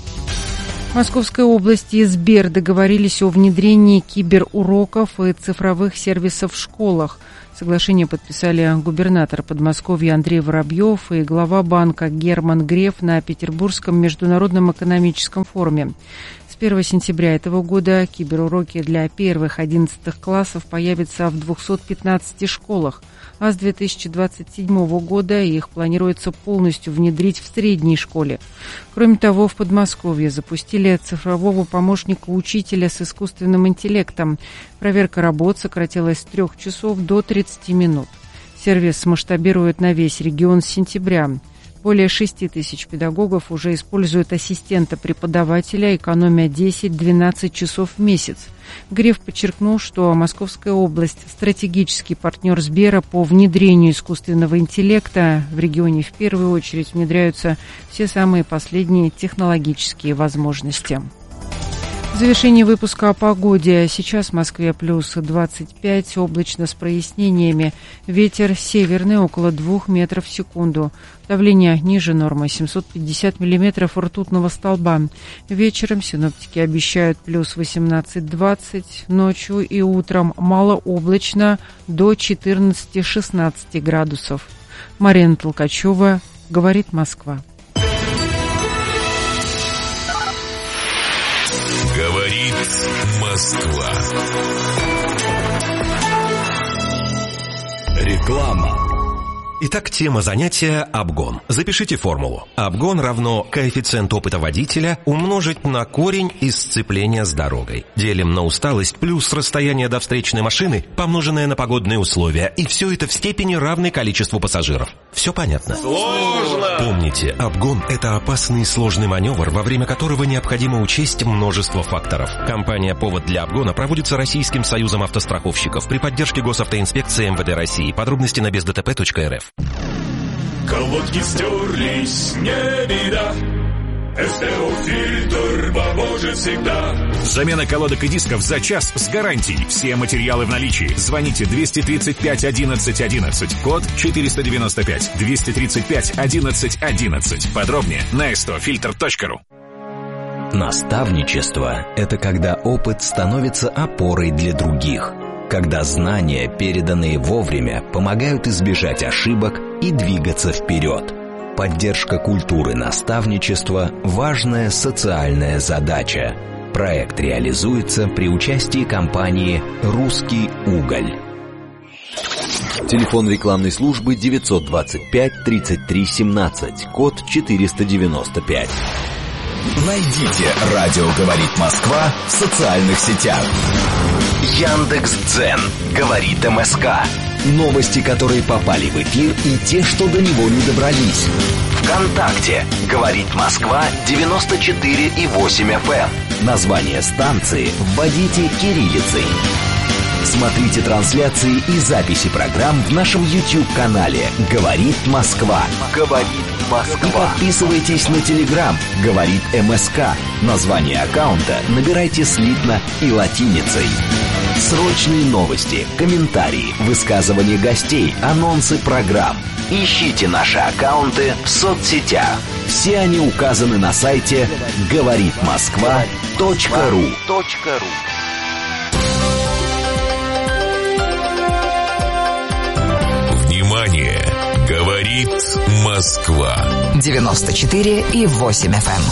В Московской области и Сбер договорились о внедрении киберуроков и цифровых сервисов в школах. Соглашение подписали губернатор Подмосковья Андрей Воробьев и глава банка Герман Греф на Петербургском международном экономическом форуме. С первого сентября этого года киберуроки для первых-одиннадцатых классов появятся в двухстах пятнадцати школах, а с две тысячи двадцать седьмого года их планируется полностью внедрить в средней школе. Кроме того, в Подмосковье запустили цифрового помощника учителя с искусственным интеллектом. Проверка работ сократилась с трех часов до тридцати минут. Сервис масштабирует на весь регион с сентября. Более шести тысяч педагогов уже используют ассистента преподавателя, экономя десять-двенадцать часов в месяц. Греф подчеркнул, что Московская область – стратегический партнер Сбера по внедрению искусственного интеллекта. В регионе в первую очередь внедряются все самые последние технологические возможности. В завершении выпуска о погоде. Сейчас в Москве плюс двадцать пять, облачно с прояснениями. Ветер северный около двух метров в секунду. Давление ниже нормы семьсот пятьдесят миллиметров ртутного столба. Вечером синоптики обещают плюс восемнадцать-двадцать, ночью и утром малооблачно до четырнадцати-шестнадцати градусов. Марина Толкачева, говорит Москва.
Говорит Москва.
Реклама. Итак, тема занятия – обгон. Запишите формулу. Обгон равно коэффициент опыта водителя умножить на корень из сцепления с дорогой. Делим на усталость плюс расстояние до встречной машины, помноженное на погодные условия. И все это в степени равной количеству пассажиров. Все понятно?
Сложно!
Помните, обгон – это опасный и сложный маневр, во время которого необходимо учесть множество факторов. Компания «Повод для обгона» проводится Российским союзом автостраховщиков при поддержке Госавтоинспекции эм вэ дэ России. Подробности на без дэ тэ пэ точка эр эф.
Колодки стерлись, не беда. эс тэ о-фильтр поможет всегда.
Замена колодок и дисков за час с гарантией. Все материалы в наличии. Звоните двести тридцать пять одиннадцать одиннадцать, код четыреста девяносто пять, двести тридцать пять одиннадцать одиннадцать. Подробнее на эс тэ о фильтр точка ру.
Наставничество – это когда опыт становится опорой для других. Когда знания, переданные вовремя, помогают избежать ошибок и двигаться вперед. Поддержка культуры наставничества – важная социальная задача. Проект реализуется при участии компании «Русский уголь». Телефон рекламной службы девятьсот двадцать пять тридцать три семнадцать, код четыреста девяносто пять.
Найдите «Радио говорит Москва» в социальных сетях.
Яндекс.Дзен. Говорит эм эс ка. Новости, которые попали в эфир, и те, что до него не добрались. ВКонтакте. Говорит Москва девяносто четыре и восемь эф эм. Название станции вводите кириллицей. Смотрите трансляции и записи программ в нашем YouTube-канале «Говорит Москва». «Говорит Москва». И подписывайтесь на Telegram «Говорит эм эс ка». Название аккаунта набирайте слитно и латиницей. Срочные новости, комментарии, высказывания гостей, анонсы программ. Ищите наши аккаунты в соцсетях. Все они указаны на сайте говорит москва точка ру.
Внимание! Говорит Москва.
девяносто четыре и восемь эф эм.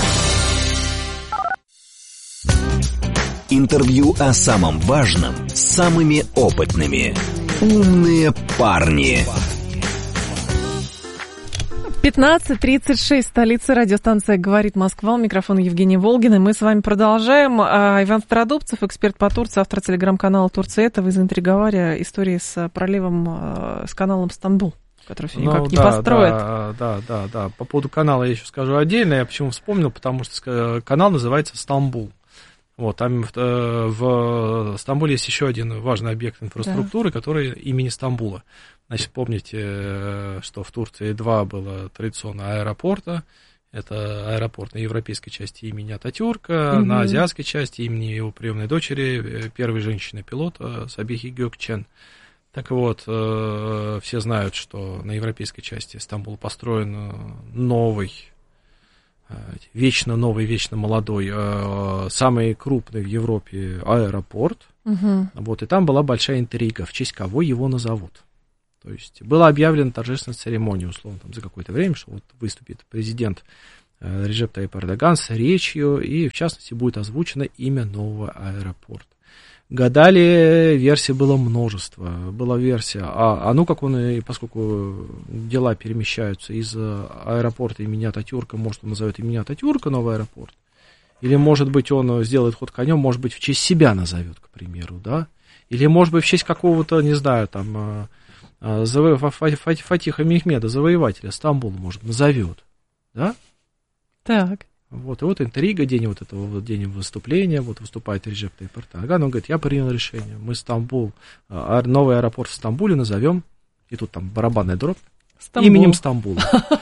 Интервью о самом важном с самыми опытными. Умные парни.
пятнадцать тридцать шесть, столица, радиостанция «Говорит Москва», у микрофона Евгения Волгина. Мы с вами продолжаем. Иван Стародубцев, эксперт по Турции, автор телеграм-канала «Турция это». Вы заинтриговали историей с проливом, с каналом Стамбул, который все никак ну, не да, построит.
Да, да, да, да. По поводу канала я еще скажу отдельно. Я почему вспомнил, потому что канал называется «Стамбул». Вот, там в, в Стамбуле есть еще один важный объект инфраструктуры, да. который имени Стамбула. Значит, помните, что в Турции два было традиционно аэропорта. Это аэропорт на европейской части имени Ататюрка, угу. на азиатской части имени его приемной дочери, первой женщины-пилот Сабихи Гёкчен. Так вот, все знают, что на европейской части Стамбула построен новый, вечно новый, вечно молодой, самый крупный в Европе аэропорт. Угу. Вот, и там была большая интрига, в честь кого его назовут. То есть была объявлена торжественная церемония, условно, там, за какое-то время, что вот выступит президент э, Реджеп Тайип Эрдоган с речью, и, в частности, будет озвучено имя нового аэропорта. Гадали, версий было множество. Была версия, а, а ну как он, поскольку дела перемещаются из аэропорта имени Ататюрка, может, он назовет имени Ататюрка новый аэропорт, или, может быть, он сделает ход конем, может быть, в честь себя назовет, к примеру, да, или, может быть, в честь какого-то, не знаю, там... Фатиха Мехмеда, завоевателя Стамбула, может, назовет, да?
Так.
Вот, и вот интрига, день вот этого вот день выступления, вот выступает Реджеп Тайип Эрдоган, он говорит, я принял решение, мы Стамбул, новый аэропорт в Стамбуле назовем, и тут там барабанная дробь, Стамбул. Именем Стамбула.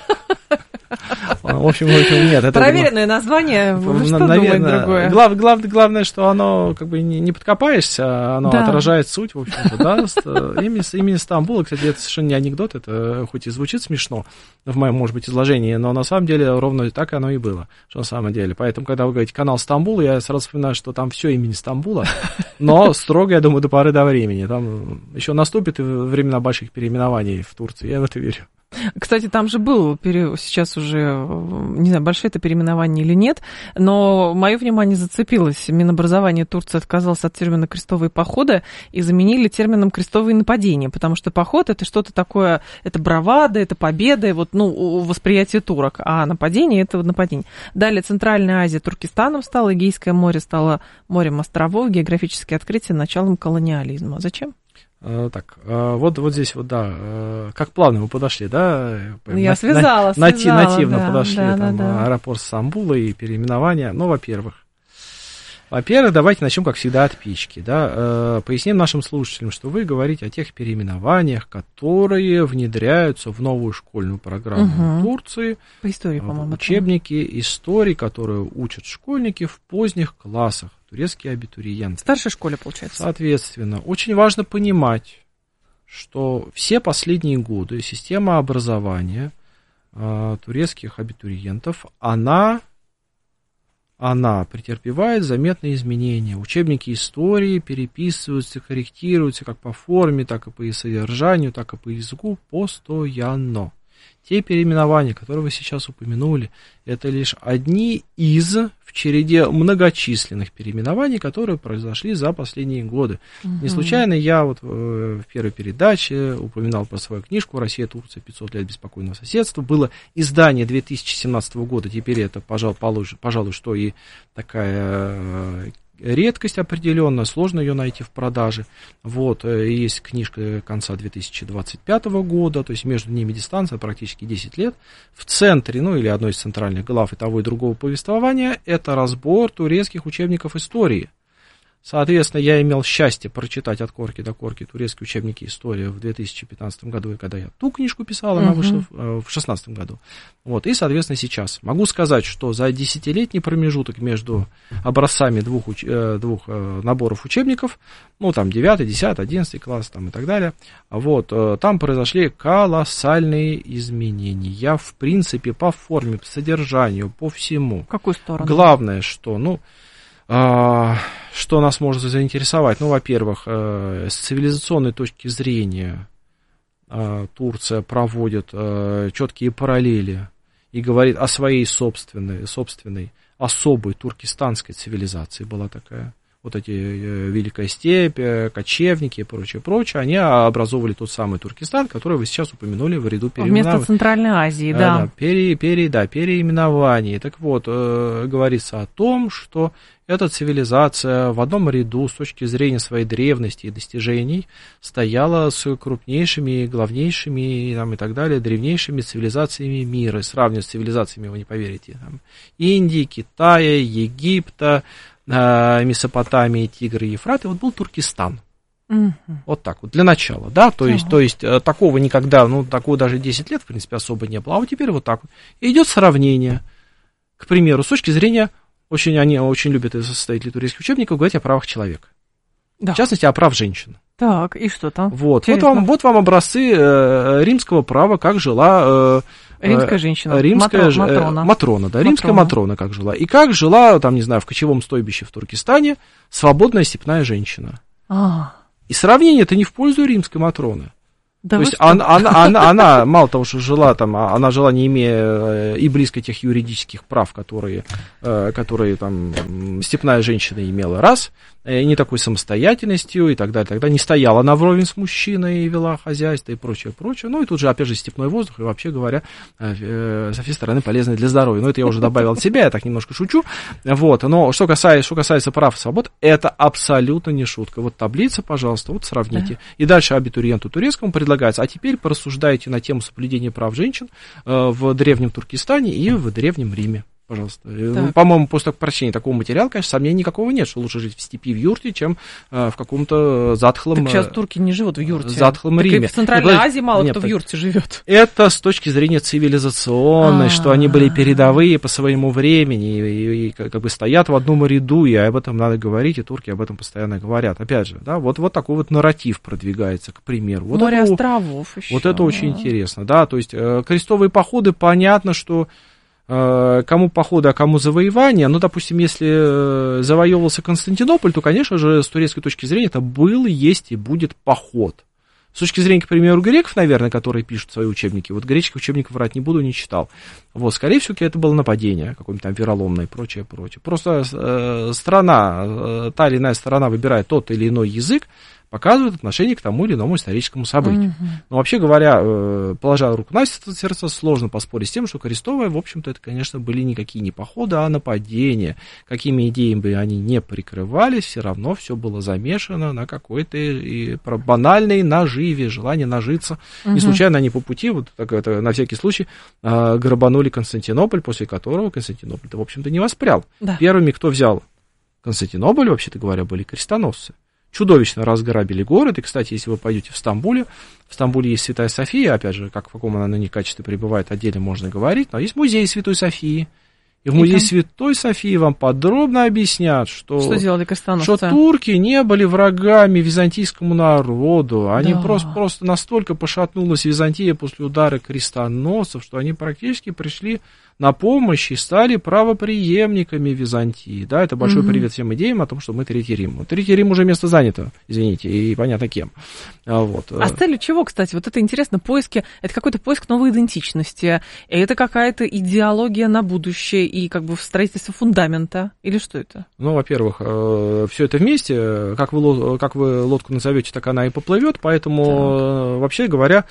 В общем, нет, это
проверенное название, вы что думаете другое?
Глав, глав, главное, что оно как бы не, не подкопаешься, оно да. отражает суть, в общем-то, да, имени, имени Стамбула, кстати, это совершенно не анекдот, это хоть и звучит смешно в моем, может быть, изложении, но на самом деле ровно так оно и было, что на самом деле. Поэтому, когда вы говорите канал Стамбул, я сразу вспоминаю, что там все имени Стамбула, но строго, я думаю, до поры до времени. Там еще наступит времена больших переименований в Турции, я в это верю.
Кстати, там же было сейчас уже, не знаю, большое это переименование или нет, но мое внимание зацепилось. Минобразование Турции отказалось от термина «крестовые походы» и заменили термином «крестовые нападения», потому что поход – это что-то такое, это бравада, это победа, вот, ну, восприятие турок, а нападение – это нападение. Далее Центральная Азия Туркестаном стала, Эгейское море стало морем островов, географические открытия началом колониализма. Зачем?
Так, вот, вот здесь вот, да, как плавно мы подошли, да?
Я на, связала,
на,
связала.
Нативно
да,
подошли,
да,
там,
да, да.
аэропорт Стамбула и переименование. Ну, во-первых, во-первых, давайте начнем, как всегда, от пички, да? Поясним нашим слушателям, что вы говорите о тех переименованиях, которые внедряются в новую школьную программу угу. Турции.
По истории, по-моему.
Учебники истории, которые учат школьники в поздних классах. Турецкие абитуриенты.
В старшей школе, получается.
Соответственно, очень важно понимать, что все последние годы система образования э, турецких абитуриентов, она, она претерпевает заметные изменения. Учебники истории переписываются, корректируются как по форме, так и по содержанию, так и по языку постоянно. Те переименования, которые вы сейчас упомянули, это лишь одни из в череде многочисленных переименований, которые произошли за последние годы. Угу. Не случайно я вот в первой передаче упоминал про свою книжку «Россия, Турция, пятьсот лет беспокойного соседства». Было издание две тысячи семнадцатого года, теперь это, пожалуй, пожалуй, что и такая редкость определенная, сложно ее найти в продаже. Вот, есть книжка конца две тысячи двадцать пятого года, то есть между ними дистанция практически десять лет. В центре, ну или одной из центральных глав и того и другого повествования, это разбор турецких учебников истории. Соответственно, я имел счастье прочитать от корки до корки турецкие учебники истории в две тысячи пятнадцатом году, когда я ту книжку писал, она uh-huh. вышла в две тысячи шестнадцатом году. Вот, и, соответственно, сейчас. Могу сказать, что за десятилетний промежуток между образцами двух, уч... двух наборов учебников, ну, там, девятый, десятый, одиннадцатый класс, там, и так далее, вот, там произошли колоссальные изменения, в принципе, по форме, по содержанию, по всему.
В какую сторону?
Главное, что, ну, что нас может заинтересовать? Ну, во-первых, с цивилизационной точки зрения Турция проводит четкие параллели и говорит о своей собственной, собственной особой туркестанской цивилизации, была такая вот эти Великая Степь, кочевники и прочее, прочее, они образовывали тот самый Туркестан, который вы сейчас упомянули в ряду переименований.
Вместо Центральной Азии, да.
Да, пере, пере, да, переименований. Так вот, э, говорится о том, что эта цивилизация в одном ряду с точки зрения своей древности и достижений стояла с крупнейшими, главнейшими там, и так далее, древнейшими цивилизациями мира. Сравнивать с цивилизациями, вы не поверите, там, Индии, Китая, Египта, Месопотамии, Тигр и Ефрат, и вот был Туркестан. Uh-huh. Вот так вот, для начала, да, то uh-huh. есть, то есть такого никогда, ну, такого даже десять лет, в принципе, особо не было, а вот теперь вот так вот. И идет сравнение, к примеру, с точки зрения, очень, они очень любят из составителей турецких учебников говорить о правах человека, да. В частности, о правах женщин.
Так, и что там?
Вот, вот вам, вот вам образцы э, римского права, как жила... Э,
Римская женщина,
римская,
Матро, Матрона.
Матрона, да,
Матрона.
Римская Матрона как жила. И как жила, там, не знаю, в кочевом стойбище в Туркестане свободная степная женщина.
А.
И сравнение это не в пользу Римской Матроны.
Да.
То есть она, она, она, она, мало того, что жила там, она жила не имея и близко тех юридических прав, которые, которые там степная женщина имела, раз, не такой самостоятельностью и так далее, тогда не стояла она вровень с мужчиной и вела хозяйство и прочее, прочее. Ну и тут же, опять же, степной воздух, и вообще говоря, со всей стороны полезный для здоровья. Но это я уже добавил от себя, я так немножко шучу. Вот. Но что касается, что касается прав и свобод, это абсолютно не шутка. Вот таблица, пожалуйста, вот сравните. Да. И дальше абитуриенту турецкому предлагается, а теперь порассуждайте на тему соблюдения прав женщин в древнем Туркестане и в древнем Риме. Пожалуйста. Так. По-моему, после прочтения такого материала, конечно, сомнений никакого нет, что лучше жить в степи, в юрте, чем э, в каком-то затхлом...
Так сейчас турки не живут в юрте.
Затхлом
так
Риме.
И в Центральной
нет,
Азии мало
нет,
кто
так,
в юрте живет.
Это с точки зрения цивилизационной, А-а-а. что они были передовые по своему времени, и, и, и как бы стоят в одном ряду, и об этом надо говорить, и турки об этом постоянно говорят. Опять же, да, вот, вот такой вот нарратив продвигается, к примеру. Вот
Море
это,
островов еще.
Вот это очень интересно, да, то есть э, крестовые походы, понятно, что кому походы, а кому завоевания. Ну, допустим, если завоевывался Константинополь, то, конечно же, с турецкой точки зрения это был, есть и будет поход. С точки зрения, к примеру, греков, наверное, которые пишут свои учебники, вот греческих учебников врать не буду, не читал. Вот, скорее всего, это было нападение какое-нибудь там вероломное и прочее, прочее. Просто э, страна, э, та или иная страна выбирает тот или иной язык, показывает отношение к тому или иному историческому событию. Mm-hmm. Но вообще говоря, положа руку на сердце, сложно поспорить с тем, что крестовые, в общем-то, это, конечно, были никакие не походы, а нападения. Какими идеями бы они не прикрывались, все равно все было замешано на какой-то и банальной наживе, желание нажиться. Mm-hmm. И случайно они по пути, вот так это, на всякий случай, грабанули Константинополь, после которого Константинополь-то, в общем-то, не воспрял. Да. Первыми, кто взял Константинополь, вообще-то говоря, были крестоносцы. Чудовищно разграбили город, и, кстати, если вы пойдете в Стамбуле, в Стамбуле есть Святая София, опять же, как в каком она ныне качестве пребывает, отдельно можно говорить, но есть музей Святой Софии, и в музее и Святой Софии вам подробно объяснят, что,
что, делали
что турки не были врагами византийскому народу, они да. просто, просто настолько пошатнулась Византия после удара крестоносцев, что они практически пришли на помощь и стали правопреемниками Византии. Да, это большой mm-hmm. привет всем идеям о том, что мы Третий Рим. Вот Третий Рим уже место занято, извините, и понятно кем. Вот.
А с целью чего, кстати? Вот это интересно, поиски, это какой-то поиск новой идентичности, это какая-то идеология на будущее и как бы строительство фундамента, или что это?
Ну, во-первых, все это вместе, как вы, как вы лодку назовете, так она и поплывет, поэтому, так. вообще говоря,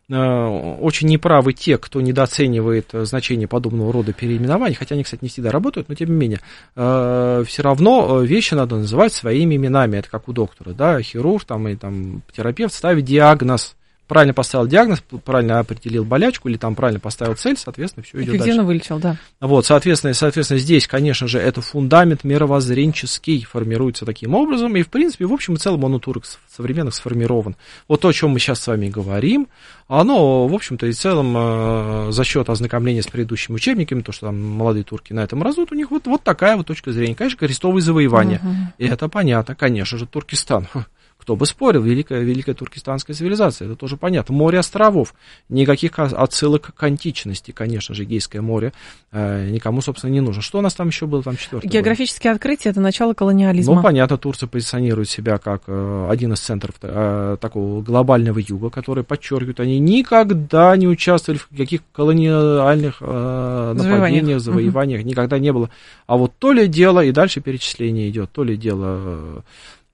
очень неправы те, кто недооценивает значение подобного рода переименований, хотя они, кстати, не всегда работают, но тем не менее, все равно вещи надо называть своими именами, это как у доктора, да, хирург там, и там, терапевт ставит диагноз, правильно поставил диагноз, правильно определил болячку или там правильно поставил цель, соответственно, все идет дальше.
Эффективно вылечил, да.
Вот, соответственно, соответственно, здесь, конечно же, это фундамент мировоззренческий формируется таким образом, и, в принципе, в общем и целом он у турок современных сформирован. Вот то, о чем мы сейчас с вами говорим, оно, в общем-то, и в целом за счет ознакомления с предыдущими учебниками, то, что там молодые турки на этом разут, у них вот, вот такая вот точка зрения. Конечно, крестовые завоевания. Uh-huh. И это понятно, конечно же, Туркестан. Кто бы спорил, великая, великая туркестанская цивилизация, это тоже понятно. Море островов, никаких отсылок к античности, конечно же, Эгейское море э, никому, собственно, не нужно. Что у нас там еще было, там четвертое?
Географические было? Открытия, это начало колониализма.
Ну, понятно, Турция позиционирует себя как э, один из центров э, такого глобального юга, который подчеркивает, они никогда не участвовали в каких колониальных э, нападениях, завоеваниях, угу. никогда не было. А вот то ли дело, и дальше перечисление идет, то ли дело...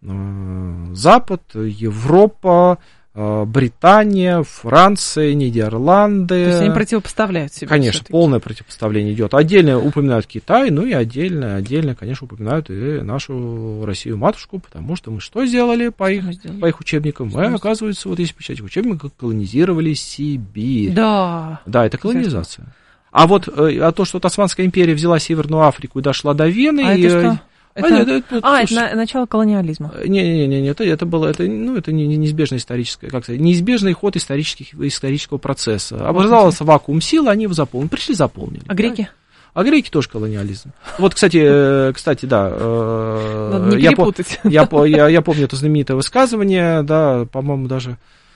Запад, Европа, Британия, Франция, Нидерланды.
То есть они противопоставляют себя.
Конечно,
все-таки.
Полное противопоставление идет. Отдельно упоминают Китай, ну и отдельно, отдельно, конечно, упоминают и нашу Россию-матушку, потому что мы что сделали по их, по их учебникам? Мы, оказывается, вот если почитать в учебниках, колонизировали Сибирь.
Да.
Да, это колонизация. А вот а то, что вот Османская империя взяла Северную Африку и дошла до Вены...
А
и...
это что? Это...
А, это, это,
а,
слушай,
это начало колониализма.
Не-не-не, это, это было, это, ну, это не, не неизбежное историческое, как сказать, неизбежный ход исторических, исторического процесса. Образовался вакуум сил, они его заполнили, пришли, заполнили.
А греки?
А греки тоже колониализм. Вот, кстати, кстати, да.
Надо не
я,
перепутать.
Я, я, я помню это знаменитое высказывание, да, по-моему, даже...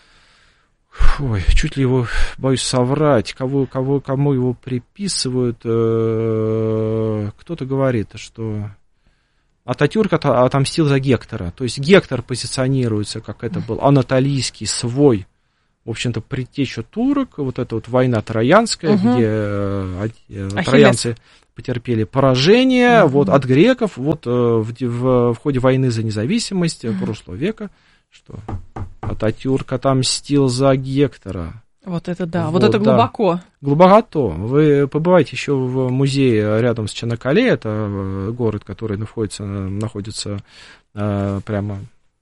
Ой, чуть ли его, боюсь соврать, кого, кого, кому его приписывают. Кто-то говорит, что... Ататюрк отомстил за Гектора. То есть Гектор позиционируется, как это был анатолийский свой, в общем-то, предтеча турок. Вот эта вот война троянская, угу. где Ахиллес. Троянцы потерпели поражение угу. вот, от греков вот, в, в, в ходе войны за независимость угу. прошлого века. Что Ататюрк отомстил за Гектора.
Вот это да, вот, вот это глубоко.
Да. Глубоко. Вы побывайте еще в музее рядом с Чанакале, это город, который находится, находится э, прямо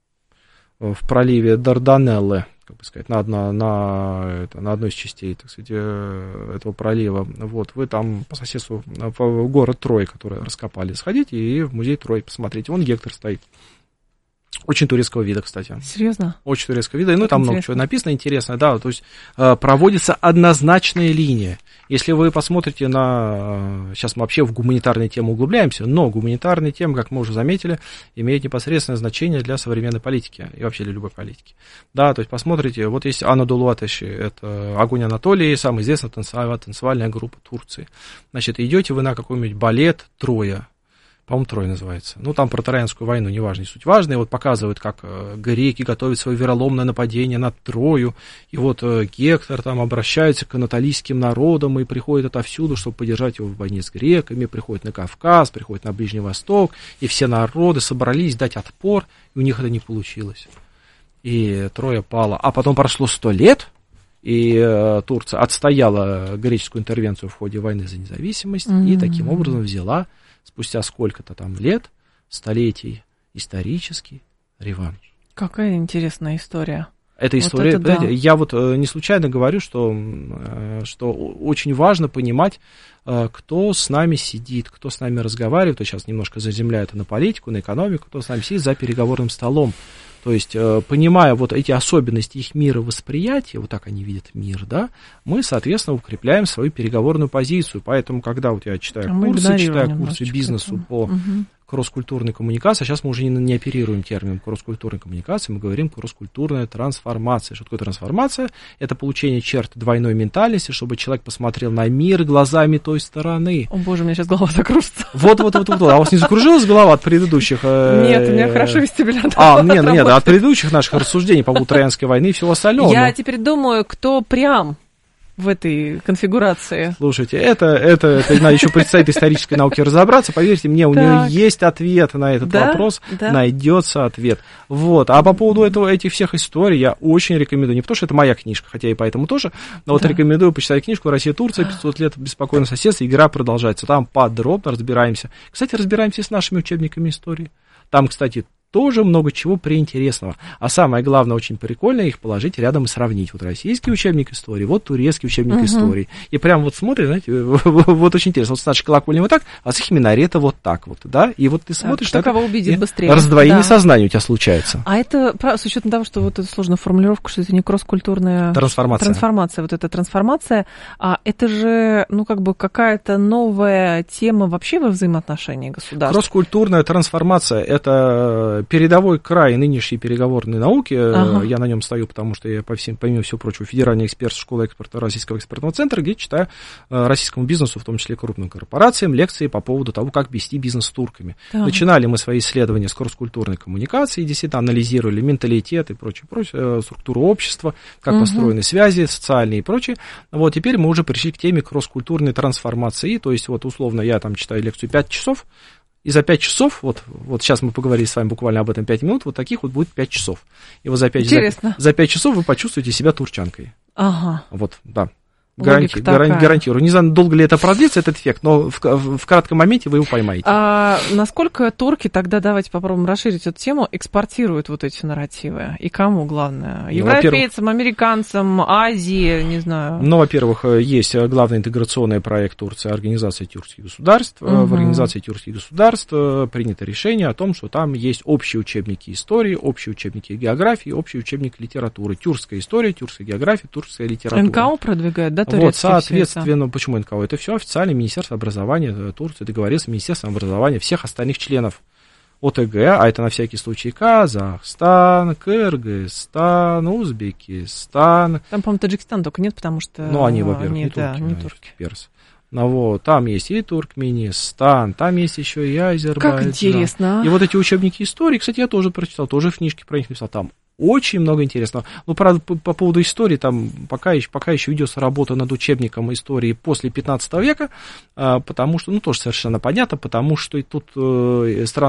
в проливе Дарданеллы, как бы сказать, на, одно, на, это, на одной из частей, так сказать, этого пролива. Вот, вы там по соседству в город Трой, который раскопали, сходите и в музей Трой посмотрите, вон Гектор стоит. Очень турецкого вида, кстати.
Серьезно?
Очень турецкого вида. Ну, там интересно. Много чего написано интересно, да. То есть э, проводится однозначная линия. Если вы посмотрите на... Сейчас мы вообще в гуманитарные темы углубляемся, но гуманитарные темы, как мы уже заметили, имеют непосредственное значение для современной политики и вообще для любой политики. Да, то есть посмотрите, вот есть Анадолу Атеши, это «Огонь Анатолии», самая известная танцевальная, танцевальная группа Турции. Значит, идете вы на какой-нибудь балет «Троя». По-моему, Трой называется. Ну, там про Троянскую войну, неважно, не суть важно. И вот показывают, как э, греки готовят свое вероломное нападение на Трою. И вот э, Гектор там обращается к анатолийским народам и приходит отовсюду, чтобы поддержать его в войне с греками. Приходит на Кавказ, приходит на Ближний Восток. И все народы собрались дать отпор, и у них это не получилось. И Троя пала. А потом прошло сто лет, и э, Турция отстояла греческую интервенцию в ходе войны за независимость. Mm-hmm. И таким образом взяла... спустя сколько-то там лет, столетий, исторический реванш.
Какая интересная история.
Эта вот история, это да. Я вот не случайно говорю, что, что очень важно понимать, кто с нами сидит, кто с нами разговаривает, то сейчас немножко заземляю это на политику, на экономику, кто с нами сидит за переговорным столом. То есть, понимая вот эти особенности их мировосприятия, вот так они видят мир, да, мы, соответственно, укрепляем свою переговорную позицию. Поэтому, когда вот я читаю а курсы, читаю курсы бизнесу это. по угу. кросс-культурной коммуникации, сейчас мы уже не, не оперируем термином кросс-культурной коммуникации, мы говорим кросс-культурная трансформация. Что такое трансформация? Это получение черт двойной ментальности, чтобы человек посмотрел на мир глазами той стороны.
О боже, у меня сейчас голова закружится.
Вот-вот-вот. А у вас не закружилась голова от предыдущих?
Нет, у меня хорошо вестибулярно.
А, нет, нет, от предыдущих наших рассуждений по поводу Троянской войны и всего остального.
Я теперь думаю, кто прям в этой конфигурации.
Слушайте, это, это, это надо еще предстоит исторической науке разобраться. Поверьте мне, у так. нее есть ответ на этот да? вопрос, да? найдется ответ. Вот. А по поводу этого, этих всех историй я очень рекомендую. Не потому что это моя книжка, хотя и поэтому тоже, но вот да. рекомендую почитать книжку «Россия, Турция, пятьсот лет беспокойного соседства». Игра продолжается. Там подробно разбираемся. Кстати, разбираемся с нашими учебниками истории. Там, кстати, тоже много чего преинтересного. А самое главное, очень прикольно их положить рядом и сравнить. Вот российский учебник истории, вот турецкий учебник uh-huh. истории. И прям вот смотришь, знаете, вот очень интересно. Вот с нашей колокольни вот так, а с их минарета вот так вот, да? И вот ты смотришь...
Кто кого убедит быстрее.
Раздвоение
да.
сознания у тебя случается.
А это, с учетом того, что вот эта сложная формулировка, что это не кросс-культурная...
Трансформация.
Трансформация, вот эта трансформация, а это же, ну, как бы какая-то новая тема вообще во взаимоотношении государств.
Кросс-культурная трансформация — это передовой край нынешней переговорной науки,
Ага.
я на нем стою, потому что я, по всем, помимо всего прочего, федеральный эксперт школы экспорта Российского экспортного центра, где читаю российскому бизнесу, в том числе крупным корпорациям, лекции по поводу того, как вести бизнес с турками.
Так.
Начинали мы свои исследования с кросс-культурной коммуникации, действительно анализировали менталитет и прочее, прочее, структуру общества, как угу. построены связи социальные и прочее. Вот теперь мы уже пришли к теме кросс-культурной трансформации, то есть вот условно я там читаю лекцию пять часов, и за пять часов, вот, вот сейчас мы поговорили с вами буквально об этом пять минут, вот таких вот будет пять часов. И вот за пять, за, за пять часов вы почувствуете себя турчанкой.
Ага.
Вот, да. Гаранти, гаранти, гарантирую. Не знаю, долго ли это продлится, этот эффект, но в, в, в кратком моменте вы его поймаете.
А насколько турки, тогда давайте попробуем расширить эту тему, экспортируют вот эти нарративы? И кому, главное? Европейцам, ну, американцам, Азии, не знаю.
Ну, во-первых, есть главный интеграционный проект Турции, Организация тюркских государств. Угу. В Организации тюркских государств принято решение о том, что там есть общие учебники истории, общие учебники географии, общий учебник литературы. Тюркская история, тюркская география, тюркская литература.
эн ка о продвигает, да?
Вот, соответственно, почему эн ка о? Это все официальное Министерство образования Турции договорилось с Министерством образования всех остальных членов о тэ гэ, а это на всякий случай Казахстан, Кыргызстан, Узбекистан.
Там, по-моему, Таджикистан только нет, потому что...
Ну, они, во-первых, не, не
да,
турки,
не турки.
Персы. Ну, вот, там есть и Туркменистан, там есть еще и Азербайджан.
Как интересно.
И вот эти учебники истории, кстати, я тоже прочитал, тоже в книжке про них написал, там очень много интересного. Ну, правда, по, по поводу истории, там пока еще, пока еще ведется работа над учебником истории после пятнадцатого века, а, потому что, ну, тоже совершенно понятно, потому что и тут э, страны